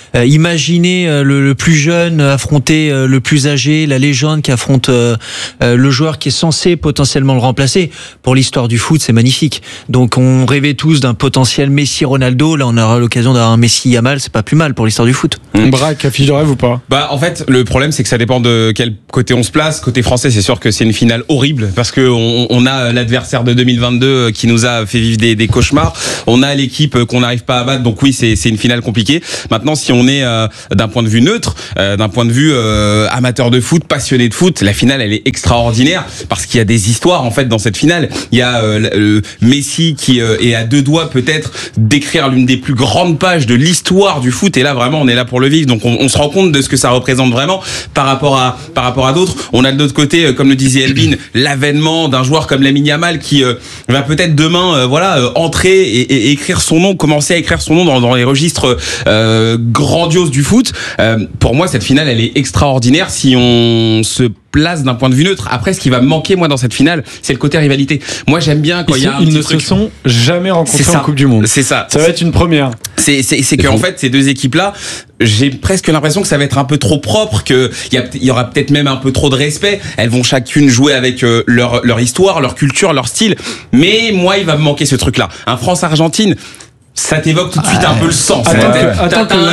imaginez le plus jeune affronter le plus âgé, la légende qui affronte le joueur qui est censé potentiellement le remplacer. Pour l'histoire du foot, c'est magnifique. Donc, on rêvait tous d'un potentiel Messi-Ronaldo. Là, on aura l'occasion d'avoir un Messi-Yamal. C'est pas plus mal pour l'histoire du foot. Braque, affiche de rêve ou pas? En fait, le problème, c'est que ça dépend de quel côté on se place. Côté français, c'est sûr que c'est une finale horrible parce que on a l'adversaire de 2022 qui nous a fait vivre des cauchemars. On a l'équipe qu'on n'arrive pas à battre. Donc oui, c'est une finale compliquée. Maintenant, si on est d'un point de vue neutre, d'un point de vue amateur de foot, passionné de foot, la finale, elle est extraordinaire parce qu'il y a des histoires en fait dans cette finale. Il y a Messi qui est à deux doigts peut-être d'écrire l'une des plus grandes pages de l'histoire du foot. Et là, vraiment, on est là pour le vivre. Donc on se rend compte de ce que ça représente vraiment par rapport à d'autres. On a de l'autre côté, comme le disait Elvin, l'avènement d'un joueur comme Lamine Yamal qui va peut-être demain entrer et écrire son nom, commencer à écrire son nom dans les registres grandioses du foot. Pour moi, cette finale, elle est extraordinaire si on se place d'un point de vue neutre. Après, ce qui va me manquer, moi, dans cette finale, c'est le côté rivalité. Moi, j'aime bien quand il y a un ils ne se sont jamais rencontrés en Coupe du Monde. C'est ça. Ça va être une première. C'est qu'en fait, ces deux équipes-là, j'ai presque l'impression que ça va être un peu trop propre, qu'il y aura peut-être même un peu trop de respect. Elles vont chacune jouer avec leur histoire, leur culture, leur style. Mais moi, il va me manquer ce truc-là. Un France-Argentine, ça t'évoque tout de suite un peu le sang. Attends que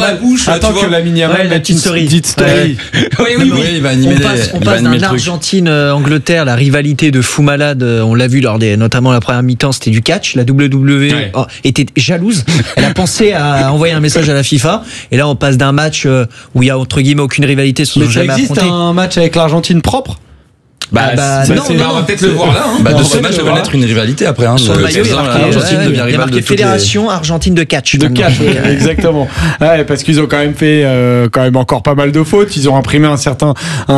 Lamine Yamal mette une petite story. Oui, il va animer on passe d'un Argentine-Angleterre, la rivalité de fou malade, on l'a vu notamment la première mi-temps, c'était du catch. La WWE était jalouse. Elle a pensé à envoyer un message à la FIFA. Et là, on passe d'un match où il y a entre guillemets aucune rivalité. Mais ça existe un match avec l'Argentine propre? On va peut-être le voir là. De ce match, ça va naître une rivalité après. Sur le maillot, il y a marqué Fédération Argentine de catch. De catch, exactement. Parce qu'ils ont quand même fait encore pas mal de fautes. Ils ont imprimé un certain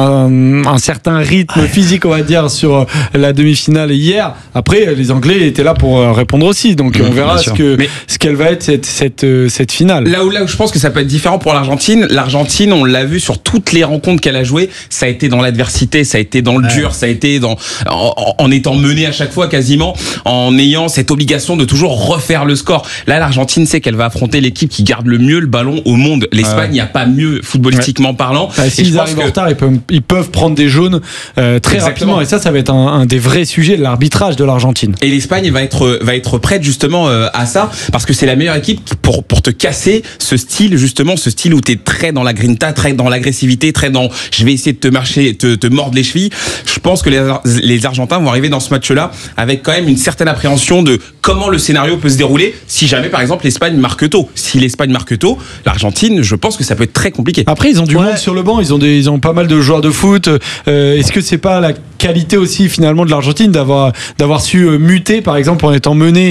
rythme physique, on va dire, sur la demi-finale hier. Après, les Anglais étaient là pour répondre aussi. Donc on verra ce qu'elle va être cette finale. Là où je pense que ça peut être différent pour l'Argentine. L'Argentine, on l'a vu sur toutes les rencontres qu'elle a jouées. Ça a été dans l'adversité, ça a été dans le dur. Ça a été en étant mené à chaque fois quasiment, en ayant cette obligation de toujours refaire le score. Là, l'Argentine sait qu'elle va affronter l'équipe qui garde le mieux le ballon au monde. L'Espagne, il n'y a pas mieux footballistiquement parlant. S'ils arrivent en retard, ils peuvent prendre des jaunes très rapidement. Et ça va être un des vrais sujets de l'arbitrage de l'Argentine. Et l'Espagne va être prête justement à ça, parce que c'est la meilleure équipe pour te casser ce style où t'es très dans la grinta, très dans l'agressivité, très dans je vais essayer de te mordre les chevilles. Je pense que les Argentins vont arriver dans ce match-là avec quand même une certaine appréhension de comment le scénario peut se dérouler si jamais, par exemple, l'Espagne marque tôt. Si l'Espagne marque tôt, l'Argentine, je pense que ça peut être très compliqué. Après, ils ont du monde sur le banc, ils ont pas mal de joueurs de foot. Est-ce que c'est pas la qualité aussi finalement de l'Argentine d'avoir su muter, par exemple, en étant mené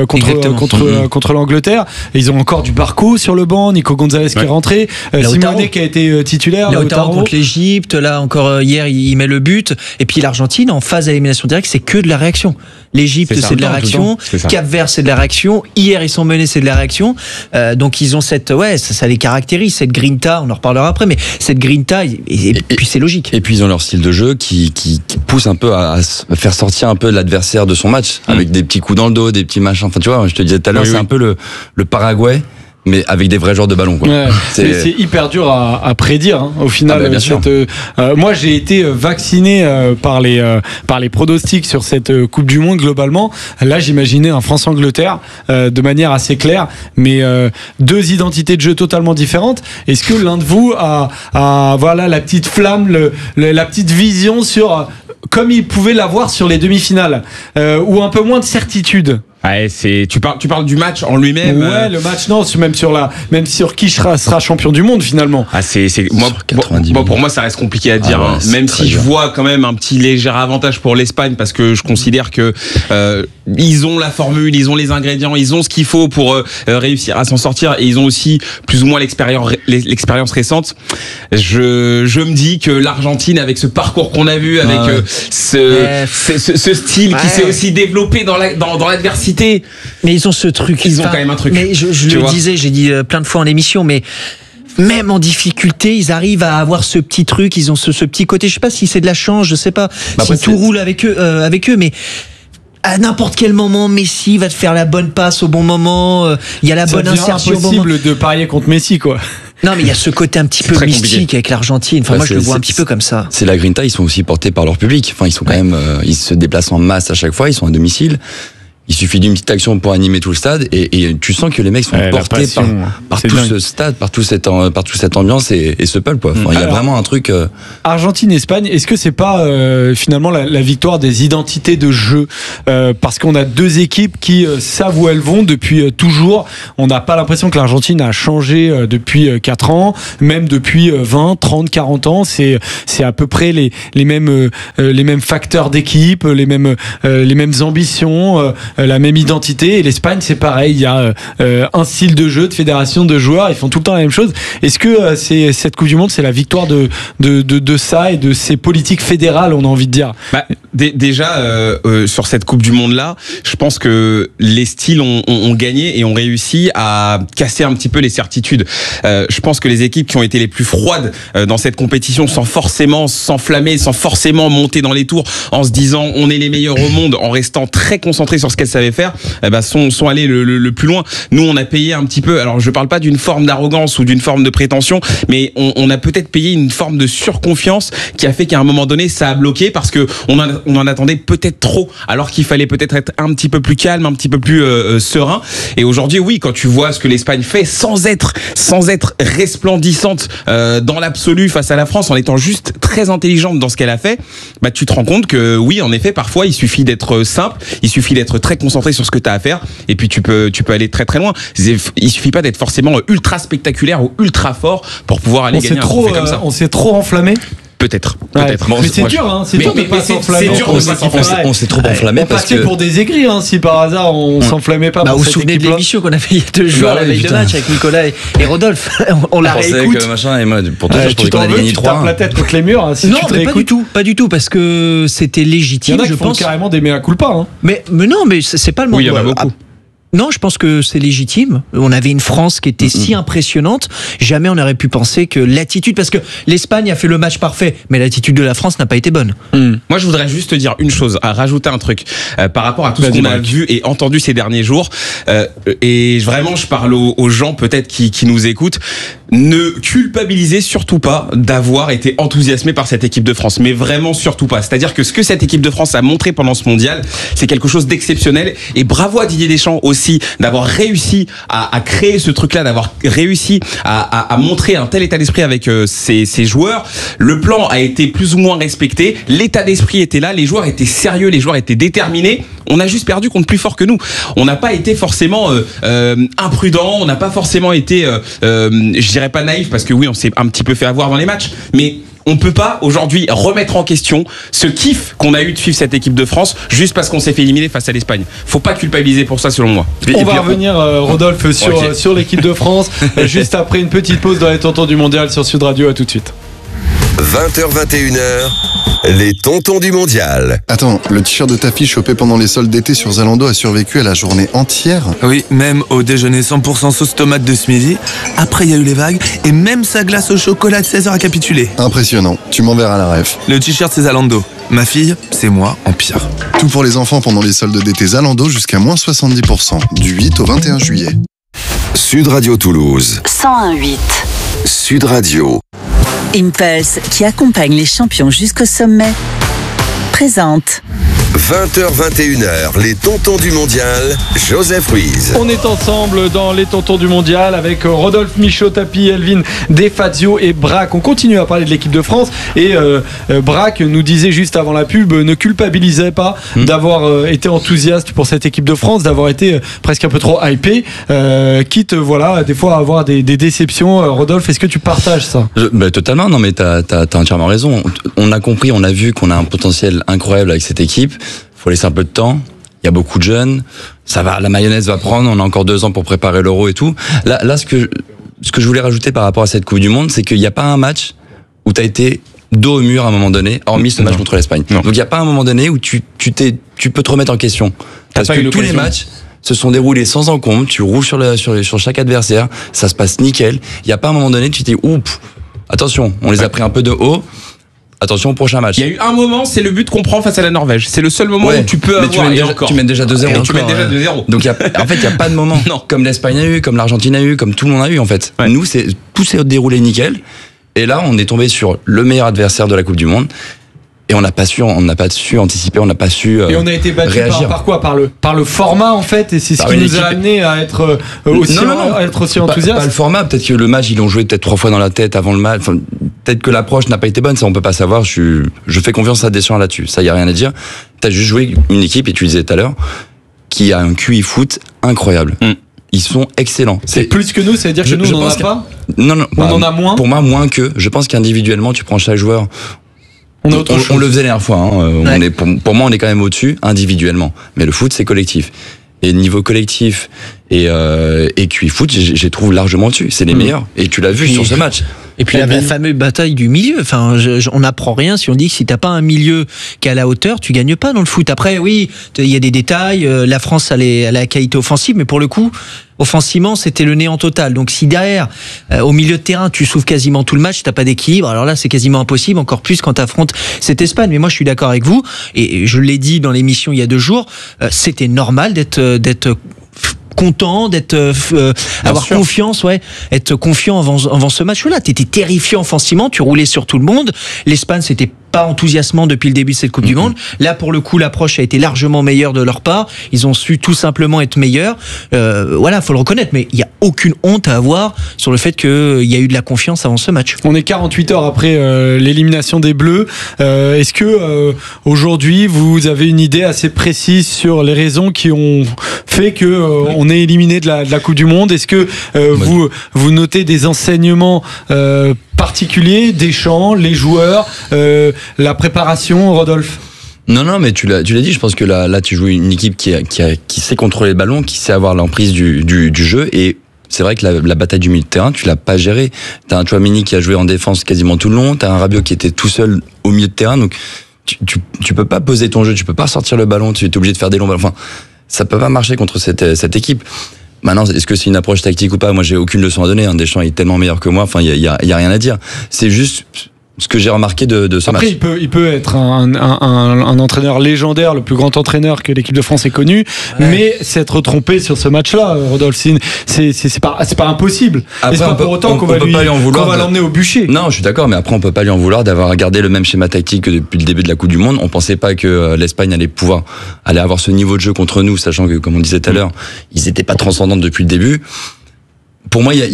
contre l'Angleterre? Et ils ont encore du Barco sur le banc, Nico Gonzalez qui est rentré, Simone qui a été titulaire, Lautaro contre l'Égypte, là encore hier il met le but. Et puis l'Argentine en phase d'élimination directe, c'est que de la réaction. L'Égypte, c'est de la réaction. Cap-Vert, c'est de la réaction. Hier, ils sont menés, c'est de la réaction. Donc ils ont ça les caractérise, cette grinta. On en reparlera après, mais cette grinta, et puis c'est logique. Et puis ils ont leur style de jeu qui pousse un peu à faire sortir un peu l'adversaire de son match, avec des petits coups dans le dos, des petits machins. Enfin, tu vois, je te disais tout à l'heure, c'est un peu le Paraguay, mais avec des vrais joueurs de ballon, quoi. C'est hyper dur à prédire, au final. Moi, j'ai été vacciné par les pronostics sur cette Coupe du Monde globalement. Là, j'imaginais un France-Angleterre de manière assez claire, mais deux identités de jeu totalement différentes. Est-ce que l'un de vous a la petite flamme, la petite vision sur comme il pouvait l'avoir sur les demi-finales, ou un peu moins de certitude? Tu parles du match en lui-même. Ouais, le match, non, même sur qui sera champion du monde finalement. Pour moi, ça reste compliqué à dire. Même si je vois quand même un petit léger avantage pour l'Espagne, parce que je considère que ils ont la formule, ils ont les ingrédients, ils ont ce qu'il faut pour réussir à s'en sortir, et ils ont aussi plus ou moins l'expérience récente. Je me dis que l'Argentine, avec ce parcours qu'on a vu, avec ce style qui s'est aussi développé dans l'adversité, mais ils ont ce truc. Ils ont quand même un truc. Mais je le disais, j'ai dit plein de fois en émission, mais même en difficulté, ils arrivent à avoir ce petit truc, ils ont ce petit côté. Je sais pas si c'est de la chance, je sais pas si tout roule avec eux, mais à n'importe quel moment, Messi va te faire la bonne passe au bon moment. Il y a la bonne insertion. C'est impossible de parier contre Messi, quoi. Non, mais il y a ce côté un petit peu mystique avec l'Argentine. Enfin, moi, je le vois un petit peu comme ça. C'est la Grinta, ils sont aussi portés par leur public. Enfin, ils sont quand même, ils se déplacent en masse à chaque fois, ils sont à domicile. Il suffit d'une petite action pour animer tout le stade, et tu sens que les mecs sont portés par tout ce stade, par toute cette ambiance et ce peuple, quoi. Enfin, il y a vraiment un truc. Argentine-Espagne, est-ce que c'est pas finalement la victoire des identités de jeu, parce qu'on a deux équipes qui savent où elles vont depuis toujours. On n'a pas l'impression que l'Argentine a changé depuis 4 ans, même depuis 20, 30, 40 ans. C'est à peu près les mêmes facteurs d'équipe, les mêmes ambitions. La même identité, et l'Espagne c'est pareil, il y a un style de jeu, de fédération de joueurs, ils font tout le temps la même chose. Est-ce que cette Coupe du Monde, c'est la victoire de ça et de ces politiques fédérales, on a envie de dire? Déjà sur cette Coupe du Monde là, je pense que les styles ont gagné et ont réussi à casser un petit peu les certitudes. Je pense que les équipes qui ont été les plus froides dans cette compétition, sans forcément s'enflammer, sans forcément monter dans les tours en se disant on est les meilleurs au monde, en restant très concentrés sur ce qu'elles savaient faire, sont allés le plus loin. Nous, on a payé un petit peu, alors je parle pas d'une forme d'arrogance ou d'une forme de prétention, mais on a peut-être payé une forme de surconfiance qui a fait qu'à un moment donné, ça a bloqué, parce que on en attendait peut-être trop, alors qu'il fallait peut-être être un petit peu plus calme, un petit peu plus serein. Et aujourd'hui, oui, quand tu vois ce que l'Espagne fait, sans être resplendissante dans l'absolu face à la France, en étant juste très intelligente dans ce qu'elle a fait, tu te rends compte que oui, en effet, parfois, il suffit d'être simple, il suffit d'être très concentré sur ce que tu as à faire, et puis tu peux aller très très loin. Il suffit pas d'être forcément ultra spectaculaire ou ultra fort pour pouvoir aller gagner un trophée comme ça. On s'est trop enflammé. Peut-être. Mais c'est dur, hein. C'est dur de pas s'enflammer. On s'est trop enflammé parce que. Pour des aigris, hein, si par hasard on s'enflammait pas. Vous vous souvenez de l'émission qu'on a fait il y a 2 jours, la veille de match avec Nicolas et Rodolphe. On l'a réécoute. Et moi, pour toi, je pensais qu'on allait gagner 3. Tu tapes la tête contre les murs. Non, mais pas du tout, parce que c'était légitime. Il y en a qui font carrément des mea culpa. Mais non, mais c'est pas le moment. Oui, il y en a beaucoup. Non, je pense que c'est légitime. On avait une France qui était si impressionnante. Jamais on aurait pu penser que l'attitude, parce que l'Espagne a fait le match parfait, mais l'attitude de la France n'a pas été bonne. Moi, je voudrais juste te dire une chose, à rajouter un truc par rapport à tout ce qu'on a vu et entendu ces derniers jours. Et vraiment, je parle aux gens peut-être qui nous écoutent. Ne culpabilisez surtout pas d'avoir été enthousiasmé par cette équipe de France, mais vraiment surtout pas. C'est-à-dire que ce que cette équipe de France a montré pendant ce mondial, c'est quelque chose d'exceptionnel. Et bravo à Didier Deschamps aussi d'avoir réussi à créer ce truc-là, d'avoir réussi à montrer un tel état d'esprit avec ses joueurs. Le plan a été plus ou moins respecté, l'état d'esprit était là, les joueurs étaient sérieux, les joueurs étaient déterminés. On a juste perdu contre plus fort que nous. On n'a pas été forcément imprudent, on n'a pas forcément été, je dirais pas naïf, parce que oui, on s'est un petit peu fait avoir dans les matchs, mais on peut pas aujourd'hui remettre en question ce kiff qu'on a eu de suivre cette équipe de France juste parce qu'on s'est fait éliminer face à l'Espagne. Faut pas culpabiliser pour ça, selon moi. On va revenir, Rodolphe, sur l'équipe de France juste après une petite pause dans les tontons du mondial sur Sud Radio. À tout de suite. 20h-21h, les tontons du mondial. Attends, le t-shirt de ta fille chopé pendant les soldes d'été sur Zalando a survécu à la journée entière? Oui, même au déjeuner 100% sauce tomate de ce midi. Après, il y a eu les vagues et même sa glace au chocolat de 16h a capitulé. Impressionnant, tu m'enverras la ref. Le t-shirt, c'est Zalando. Ma fille, c'est moi en pire. Tout pour les enfants pendant les soldes d'été Zalando jusqu'à moins 70%, du 8 au 21 juillet. Sud Radio Toulouse. 101.8. Sud Radio. Impulse, qui accompagne les champions jusqu'au sommet, présente 20h-21h, les tontons du mondial, Joseph Ruiz. On est ensemble dans les tontons du mondial avec Rodolphe Michaud-Tapi, Elvin Defazio et Braque. On continue à parler de l'équipe de France et Braque nous disait juste avant la pub, ne culpabilisait pas d'avoir été enthousiaste pour cette équipe de France, d'avoir été presque un peu trop hypé, quitte voilà des fois à avoir des déceptions. Rodolphe, est-ce que tu partages ça? Totalement, non mais t'as entièrement raison. On a compris, on a vu qu'on a un potentiel incroyable avec cette équipe. Faut laisser un peu de temps. Il y a beaucoup de jeunes. Ça va, la mayonnaise va prendre. On a encore 2 ans pour préparer l'Euro et tout. Là, ce que je voulais rajouter par rapport à cette Coupe du Monde, c'est qu'il n'y a pas un match où t'as été dos au mur à un moment donné, hormis ce match contre l'Espagne. Donc il n'y a pas un moment donné où tu peux te remettre en question. Parce que tous les matchs se sont déroulés sans encombre. Tu roules sur chaque adversaire. Ça se passe nickel. Il n'y a pas un moment donné où tu t'es attention, on les a pris un peu de haut. Attention au prochain match. Il y a eu un moment, c'est le but qu'on prend face à la Norvège. C'est le seul moment où tu peux avoir. Tu mènes déjà 2-0. Tu mènes déjà 2-0. Donc en fait, il n'y a pas de moment. Comme l'Espagne a eu, comme l'Argentine a eu, comme tout le monde a eu en fait. Nous, tout s'est déroulé nickel. Et là, on est tombé sur le meilleur adversaire de la Coupe du Monde. Et on n'a pas su anticiper, on n'a pas su et on a été battu par quoi, par le format en fait, et c'est ce qui nous a amené à être aussi enthousiaste. Pas le format, peut-être que le match ils l'ont joué peut-être 3 fois dans la tête avant le match. Enfin, peut-être que l'approche n'a pas été bonne, ça on peut pas savoir. Je fais confiance à Deschamps là-dessus, ça y a rien à dire. T'as juste joué une équipe, et tu le disais tout à l'heure, qui a un QI foot incroyable. Ils sont excellents. C'est plus que nous, ça veut dire que nous on n'en a pas. Non, on en a moins. Pour moi, moins que. Je pense qu'individuellement, tu prends chaque joueur. On le faisait la dernière fois. Pour moi, on est quand même au-dessus individuellement. Mais le foot, c'est collectif. Et niveau collectif et QI foot, j'ai trouvé largement au-dessus. C'est les meilleurs. Et tu l'as vu sur ce match. Et puis la fameuse bataille du milieu. Enfin, on n'apprend rien si on dit que si t'as pas un milieu qui est à la hauteur, tu gagnes pas dans le foot. Après, oui, il y a des détails. La France a la qualité offensive, mais pour le coup, offensivement, c'était le néant total. Donc si derrière, au milieu de terrain, tu souffres quasiment tout le match, t'as pas d'équilibre, alors là, c'est quasiment impossible, encore plus quand t'affrontes cette Espagne. Mais moi, je suis d'accord avec vous, et je l'ai dit dans l'émission il y a 2 jours, c'était normal d'être content, avoir confiance, être confiant avant ce match-là. T'étais terrifiant offensivement, tu roulais sur tout le monde. L'Espagne, c'était pas enthousiasmant depuis le début de cette Coupe du Monde. Là, pour le coup, l'approche a été largement meilleure de leur part. Ils ont su tout simplement être meilleurs. Voilà, faut le reconnaître. Mais il y a aucune honte à avoir sur le fait qu'il y a eu de la confiance avant ce match. On est 48 heures après l'élimination des Bleus. Est-ce que aujourd'hui, vous avez une idée assez précise sur les raisons qui ont fait que on est éliminé de la Coupe du Monde? Est-ce que vous notez des enseignements particuliers, Deschamps, les joueurs, la préparation, Rodolphe? Non, mais tu l'as dit. Je pense que là, tu joues une équipe qui sait contrôler le ballon, qui sait avoir l'emprise du jeu. Et c'est vrai que la bataille du milieu de terrain, tu l'as pas gérée. T'as un Tchouaméni qui a joué en défense quasiment tout le long. T'as un Rabiot qui était tout seul au milieu de terrain. Donc tu peux pas poser ton jeu, tu peux pas sortir le ballon. Tu es obligé de faire des longs ballons. Enfin, ça peut pas marcher contre cette équipe. Maintenant, est-ce que c'est une approche tactique ou pas? Moi, j'ai aucune leçon à donner. Deschamps est tellement meilleur que moi. Enfin, il y a rien à dire. C'est juste ce que j'ai remarqué de ce match. Après, il peut être un entraîneur légendaire, le plus grand entraîneur que l'équipe de France ait connu, mais s'être trompé sur ce match-là, Rodolphe, c'est pas impossible. Après, et c'est pas pour autant qu'on va l'emmener au bûcher. Non, je suis d'accord, mais après, on peut pas lui en vouloir d'avoir gardé le même schéma tactique que depuis le début de la Coupe du Monde. On pensait pas que l'Espagne allait avoir ce niveau de jeu contre nous, sachant que, comme on disait tout à l'heure, ils étaient pas transcendants depuis le début. Pour moi,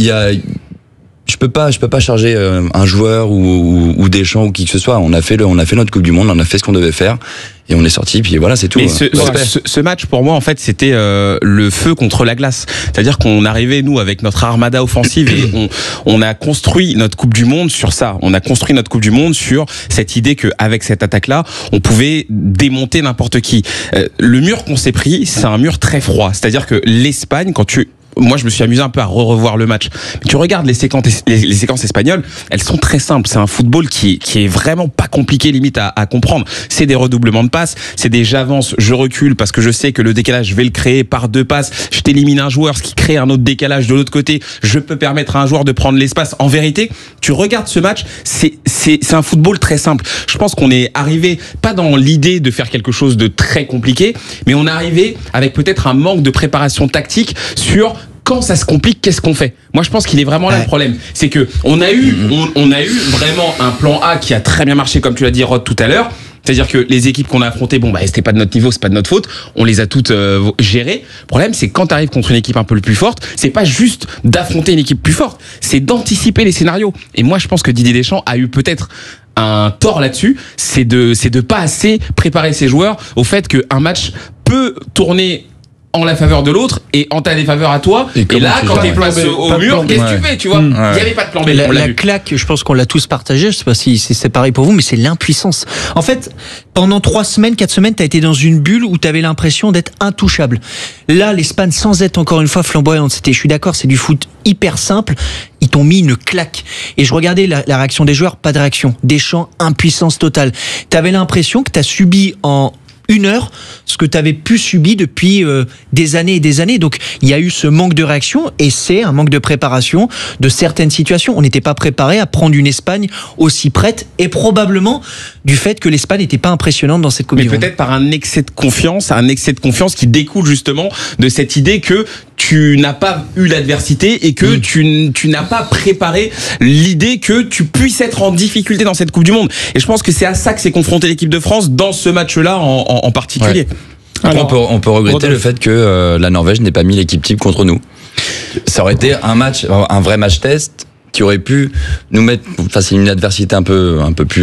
je peux pas charger un joueur ou Deschamps ou qui que ce soit. On a fait notre Coupe du Monde, on a fait ce qu'on devait faire et on est sorti. Puis voilà, c'est tout. Mais ce match pour moi en fait c'était le feu contre la glace. C'est-à-dire qu'on arrivait nous avec notre armada offensive et on a construit notre Coupe du Monde sur ça. On a construit notre Coupe du Monde sur cette idée que avec cette attaque-là, on pouvait démonter n'importe qui. Le mur qu'on s'est pris, c'est un mur très froid. C'est-à-dire que l'Espagne, moi, je me suis amusé un peu à revoir le match. Mais tu regardes les séquences espagnoles, elles sont très simples. C'est un football qui est vraiment pas compliqué limite à comprendre. C'est des redoublements de passes, c'est des j'avance, je recule parce que je sais que le décalage, je vais le créer par 2 passes. Je t'élimine un joueur, ce qui crée un autre décalage de l'autre côté. Je peux permettre à un joueur de prendre l'espace. En vérité, tu regardes ce match, c'est un football très simple. Je pense qu'on est arrivé pas dans l'idée de faire quelque chose de très compliqué, mais on est arrivé avec peut-être un manque de préparation tactique sur quand ça se complique, qu'est-ce qu'on fait? Moi, je pense qu'il est vraiment là le problème. C'est que on a eu vraiment un plan A qui a très bien marché, comme tu l'as dit, Rod, tout à l'heure. C'est-à-dire que les équipes qu'on a affrontées, c'était pas de notre niveau, c'est pas de notre faute. On les a toutes gérées. Le problème, c'est que quand tu arrives contre une équipe un peu plus forte, c'est pas juste d'affronter une équipe plus forte, c'est d'anticiper les scénarios. Et moi, je pense que Didier Deschamps a eu peut-être un tort là-dessus, c'est de pas assez préparer ses joueurs au fait qu'un match peut tourner en la faveur de l'autre et en ta défaveur à toi. Et là, quand t'es face au mur, qu'est-ce que tu fais, tu vois? Il n'y avait pas de plan B. La claque, je pense qu'on l'a tous partagé. Je sais pas si c'est pareil pour vous, mais c'est l'impuissance. En fait, pendant 4 semaines, t'as été dans une bulle où t'avais l'impression d'être intouchable. Là, l'Espagne, sans être encore une fois flamboyante, je suis d'accord, c'est du foot hyper simple. Ils t'ont mis une claque. Et je regardais la réaction des joueurs, pas de réaction. Deschamps, impuissance totale. T'avais l'impression que t'as subi en 1 heure ce que tu avais pu subir depuis des années et des années. Donc il y a eu ce manque de réaction et c'est un manque de préparation de certaines situations. On n'était pas préparé à prendre une Espagne aussi prête et probablement du fait que l'Espagne n'était pas impressionnante dans cette Coupe du Monde. Mais peut-être par un excès de confiance qui découle justement de cette idée que tu n'as pas eu l'adversité et que tu n'as pas préparé l'idée que tu puisses être en difficulté dans cette Coupe du Monde. Et je pense que c'est à ça que s'est confrontée l'équipe de France dans ce match-là en particulier. Ouais. Alors, on peut regretter le fait que la Norvège n'ait pas mis l'équipe type contre nous. Ça aurait été un vrai match test qui aurait pu nous mettre face à une adversité un peu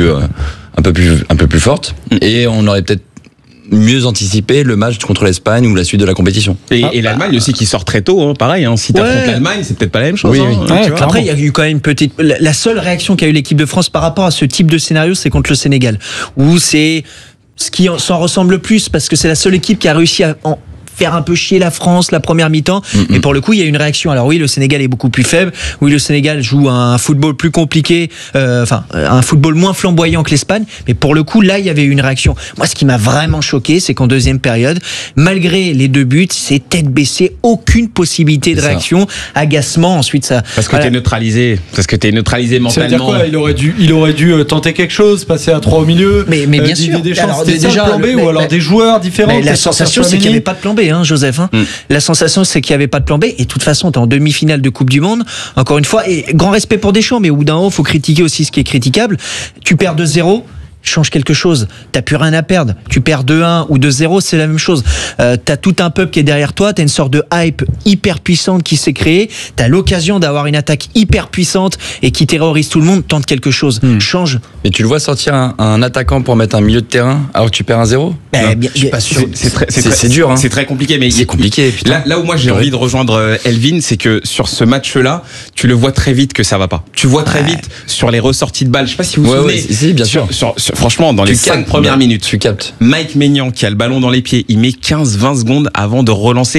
plus forte et on aurait peut-être mieux anticiper le match contre l'Espagne ou la suite de la compétition. Et l'Allemagne aussi qui sort très tôt, pareil. Si t'affrontes l'Allemagne, c'est peut-être pas la même chose. Après, il y a eu quand même la seule réaction qu'a eu l'équipe de France par rapport à ce type de scénario, c'est contre le Sénégal, où c'est ce qui s'en ressemble le plus, parce que c'est la seule équipe qui a réussi à faire un peu chier la France la première mi-temps. Mais pour le coup, il y a une réaction. Alors oui, le Sénégal est beaucoup plus faible. Oui, le Sénégal joue un football plus compliqué, un football moins flamboyant que l'Espagne. Mais pour le coup, là, il y avait une réaction. Moi, ce qui m'a vraiment choqué, c'est qu'en deuxième période, malgré les 2 buts, c'est tête baissée, aucune possibilité de réaction, agacement. Ensuite, ça. Parce que t'es neutralisé. Parce que t'es neutralisé mentalement. Ça veut dire quoi? Il aurait dû tenter quelque chose, passer à 3 au milieu. Mais bien sûr. C'était déjà un plan B ou alors des joueurs différents. La sensation, c'est qu'il n'y avait pas de plan B. Joseph. La sensation, c'est qu'il n'y avait pas de plan B. Et de toute façon, tu es en demi-finale de Coupe du Monde. Encore une fois, et grand respect pour Deschamps, mais au bout d'un moment, il faut critiquer aussi ce qui est critiquable. Tu perds 2-0. Change quelque chose. T'as plus rien à perdre. Tu perds 2-1 ou 2-0, c'est la même chose. T'as tout un peuple qui est derrière toi. T'as une sorte de hype hyper puissante qui s'est créée. T'as l'occasion d'avoir une attaque hyper puissante et qui terrorise tout le monde. Tente quelque chose. Change. Mais tu le vois sortir un attaquant pour mettre un milieu de terrain alors que tu perds 1-0 Je suis pas sûr. C'est dur. C'est très compliqué. Mais c'est compliqué. Là où moi j'ai envie de rejoindre Elvin, c'est que sur ce match-là, tu le vois très vite que ça va pas. Tu vois très vite sur les ressorties de balles. Je sais pas si vous vous souvenez. Si, bien sûr. Franchement, dans les 5 premières minutes, tu captes. Mike Maignan qui a le ballon dans les pieds, il met 15-20 secondes avant de relancer.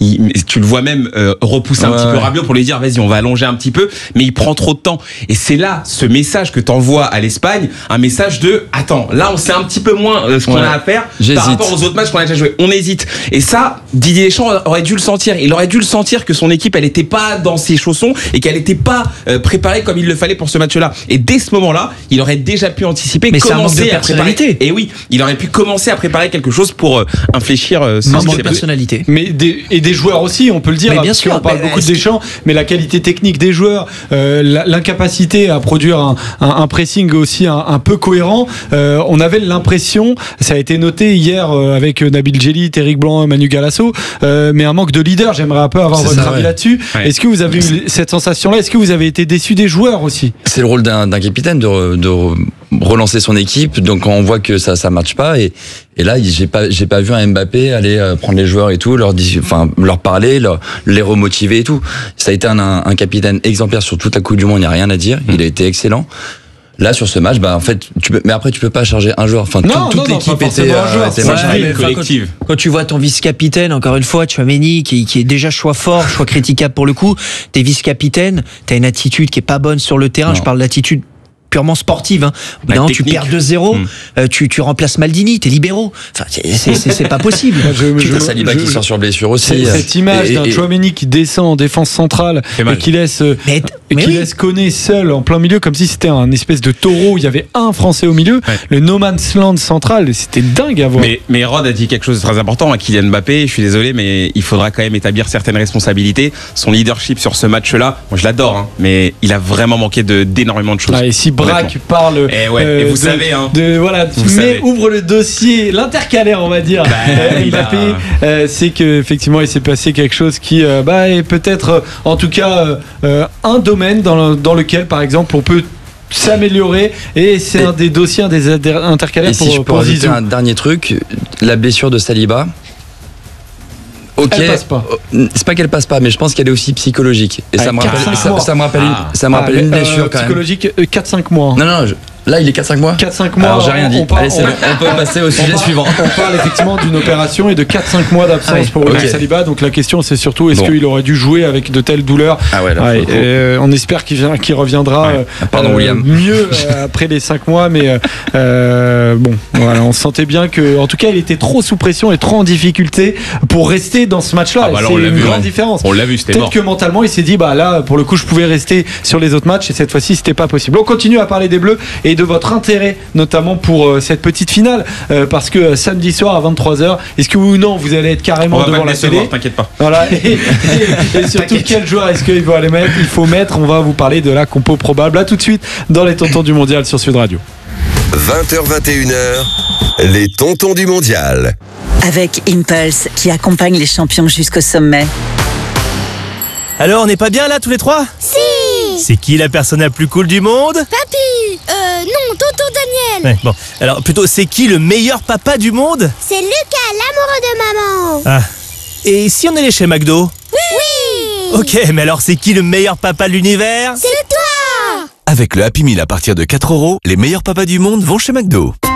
Tu le vois même repousser un petit peu Rabiot pour lui dire vas-y, on va allonger un petit peu, mais il prend trop de temps. Et c'est là ce message que t'envoies à l'Espagne, un message de attends, là on sait un petit peu moins ce qu'on a à faire par rapport aux autres matchs qu'on a déjà joué. On hésite. Et ça, Didier Deschamps aurait dû le sentir. Il aurait dû le sentir que son équipe elle était pas dans ses chaussons et qu'elle était pas préparée comme il le fallait pour ce match-là. Et dès ce moment-là, il aurait déjà pu anticiper, commencer à préparer. Et oui, il aurait pu commencer à préparer quelque chose pour infléchir ce manque de personnalité. Mais des joueurs aussi, on peut le dire. Mais bien sûr, on parle beaucoup de Deschamps, mais la qualité technique des joueurs, l'incapacité à produire un pressing aussi un peu cohérent. On avait l'impression, ça a été noté hier avec Nabil Djellit, Eric Blanc, Manu Galasso, mais un manque de leader. J'aimerais un peu avoir votre avis là-dessus. Ouais. Est-ce que vous avez eu cette sensation-là? Est-ce que vous avez été déçu des joueurs aussi? C'est le rôle d'un capitaine de relancer son équipe, donc quand on voit que ça marche pas et là j'ai pas vu un Mbappé aller prendre les joueurs et tout, leur parler, les remotiver et tout. Ça a été un capitaine exemplaire sur toute la Coupe du Monde, il n'y a rien à dire, il a été excellent. Là sur ce match, en fait, mais après tu peux pas charger un joueur. Enfin, toute l'équipe était collective. Quand tu vois ton vice-capitaine, encore une fois, Tchouaméni, qui est déjà choix fort, choix critiquable pour le coup, t'es vice-capitaine, t'as une attitude qui est pas bonne sur le terrain. Non. Je parle d'attitude purement sportive. Non, tu perds 2-0, tu remplaces Maldini, t'es libéraux. Enfin, c'est pas possible. T'as Saliba qui sort sur blessure aussi. Cette image d'un Tchouaméni qui descend en défense centrale et qui laisse Koné seul en plein milieu, comme si c'était un espèce de taureau. Il y avait un Français au milieu. Ouais. Le no man's land central, c'était dingue à voir. Mais Rod a dit quelque chose de très important à Kylian Mbappé. Je suis désolé, mais il faudra quand même établir certaines responsabilités. Son leadership sur ce match-là, moi je l'adore, mais il a vraiment manqué d'énormément de choses. Et si Braque parle et vous savez ouvre le dossier, l'intercalaire on va dire, Mbappé, c'est que effectivement il s'est passé quelque chose qui est peut-être en tout cas un domaine dans lequel par exemple on peut s'améliorer et c'est un des dossiers, un des intercalaires. Et si je peux rajouter un dernier truc, la blessure de Saliba, ok. Elle passe pas. C'est pas qu'elle passe pas, mais je pense qu'elle est aussi psychologique. Et ça me rappelle, 4-5 mois. ça me rappelle une blessure quand même. Psychologique, 4-5 mois. Non, là il est 4-5 mois. 4-5 mois. Alors j'ai rien dit. Allez, c'est bon, on peut passer au sujet suivant. On parle effectivement d'une opération et de 4-5 mois d'absence pour William Saliba. Donc la question c'est surtout est-ce qu'il aurait dû jouer avec de telles douleurs. On espère qu'il reviendra mieux après les 5 mois, mais bon, voilà, on sentait bien que, en tout cas, il était trop sous pression et trop en difficulté pour rester dans ce match-là. C'est une grande différence. On l'a vu, c'était Peut-être mort. que mentalement, il s'est dit, bah là, pour le coup, je pouvais rester sur les autres matchs et cette fois-ci, c'était pas possible. On continue à parler des Bleus et de votre intérêt, notamment pour cette petite finale, parce que samedi soir à 23h, est-ce que oui ou non, vous allez être carrément devant la télé? T'inquiète pas. Voilà. Et surtout, quel joueur est-ce qu'il faut mettre? On va vous parler de la compo probable. À tout de suite dans les Tontons du Mondial sur Sud Radio. 20h-21h, les Tontons du Mondial. Avec Impulse, qui accompagne les champions jusqu'au sommet. Alors, on n'est pas bien là tous les trois? Si! C'est qui la personne la plus cool du monde? Papy! Non, tonton Daniel! Ouais, bon, alors plutôt, c'est qui le meilleur papa du monde? C'est Lucas, l'amoureux de maman! Ah. Et si on allait chez McDo? Oui! Ok, mais alors c'est qui le meilleur papa de l'univers? C'est toi! Avec le Happy Meal à partir de 4 €, les meilleurs papas du monde vont chez McDo.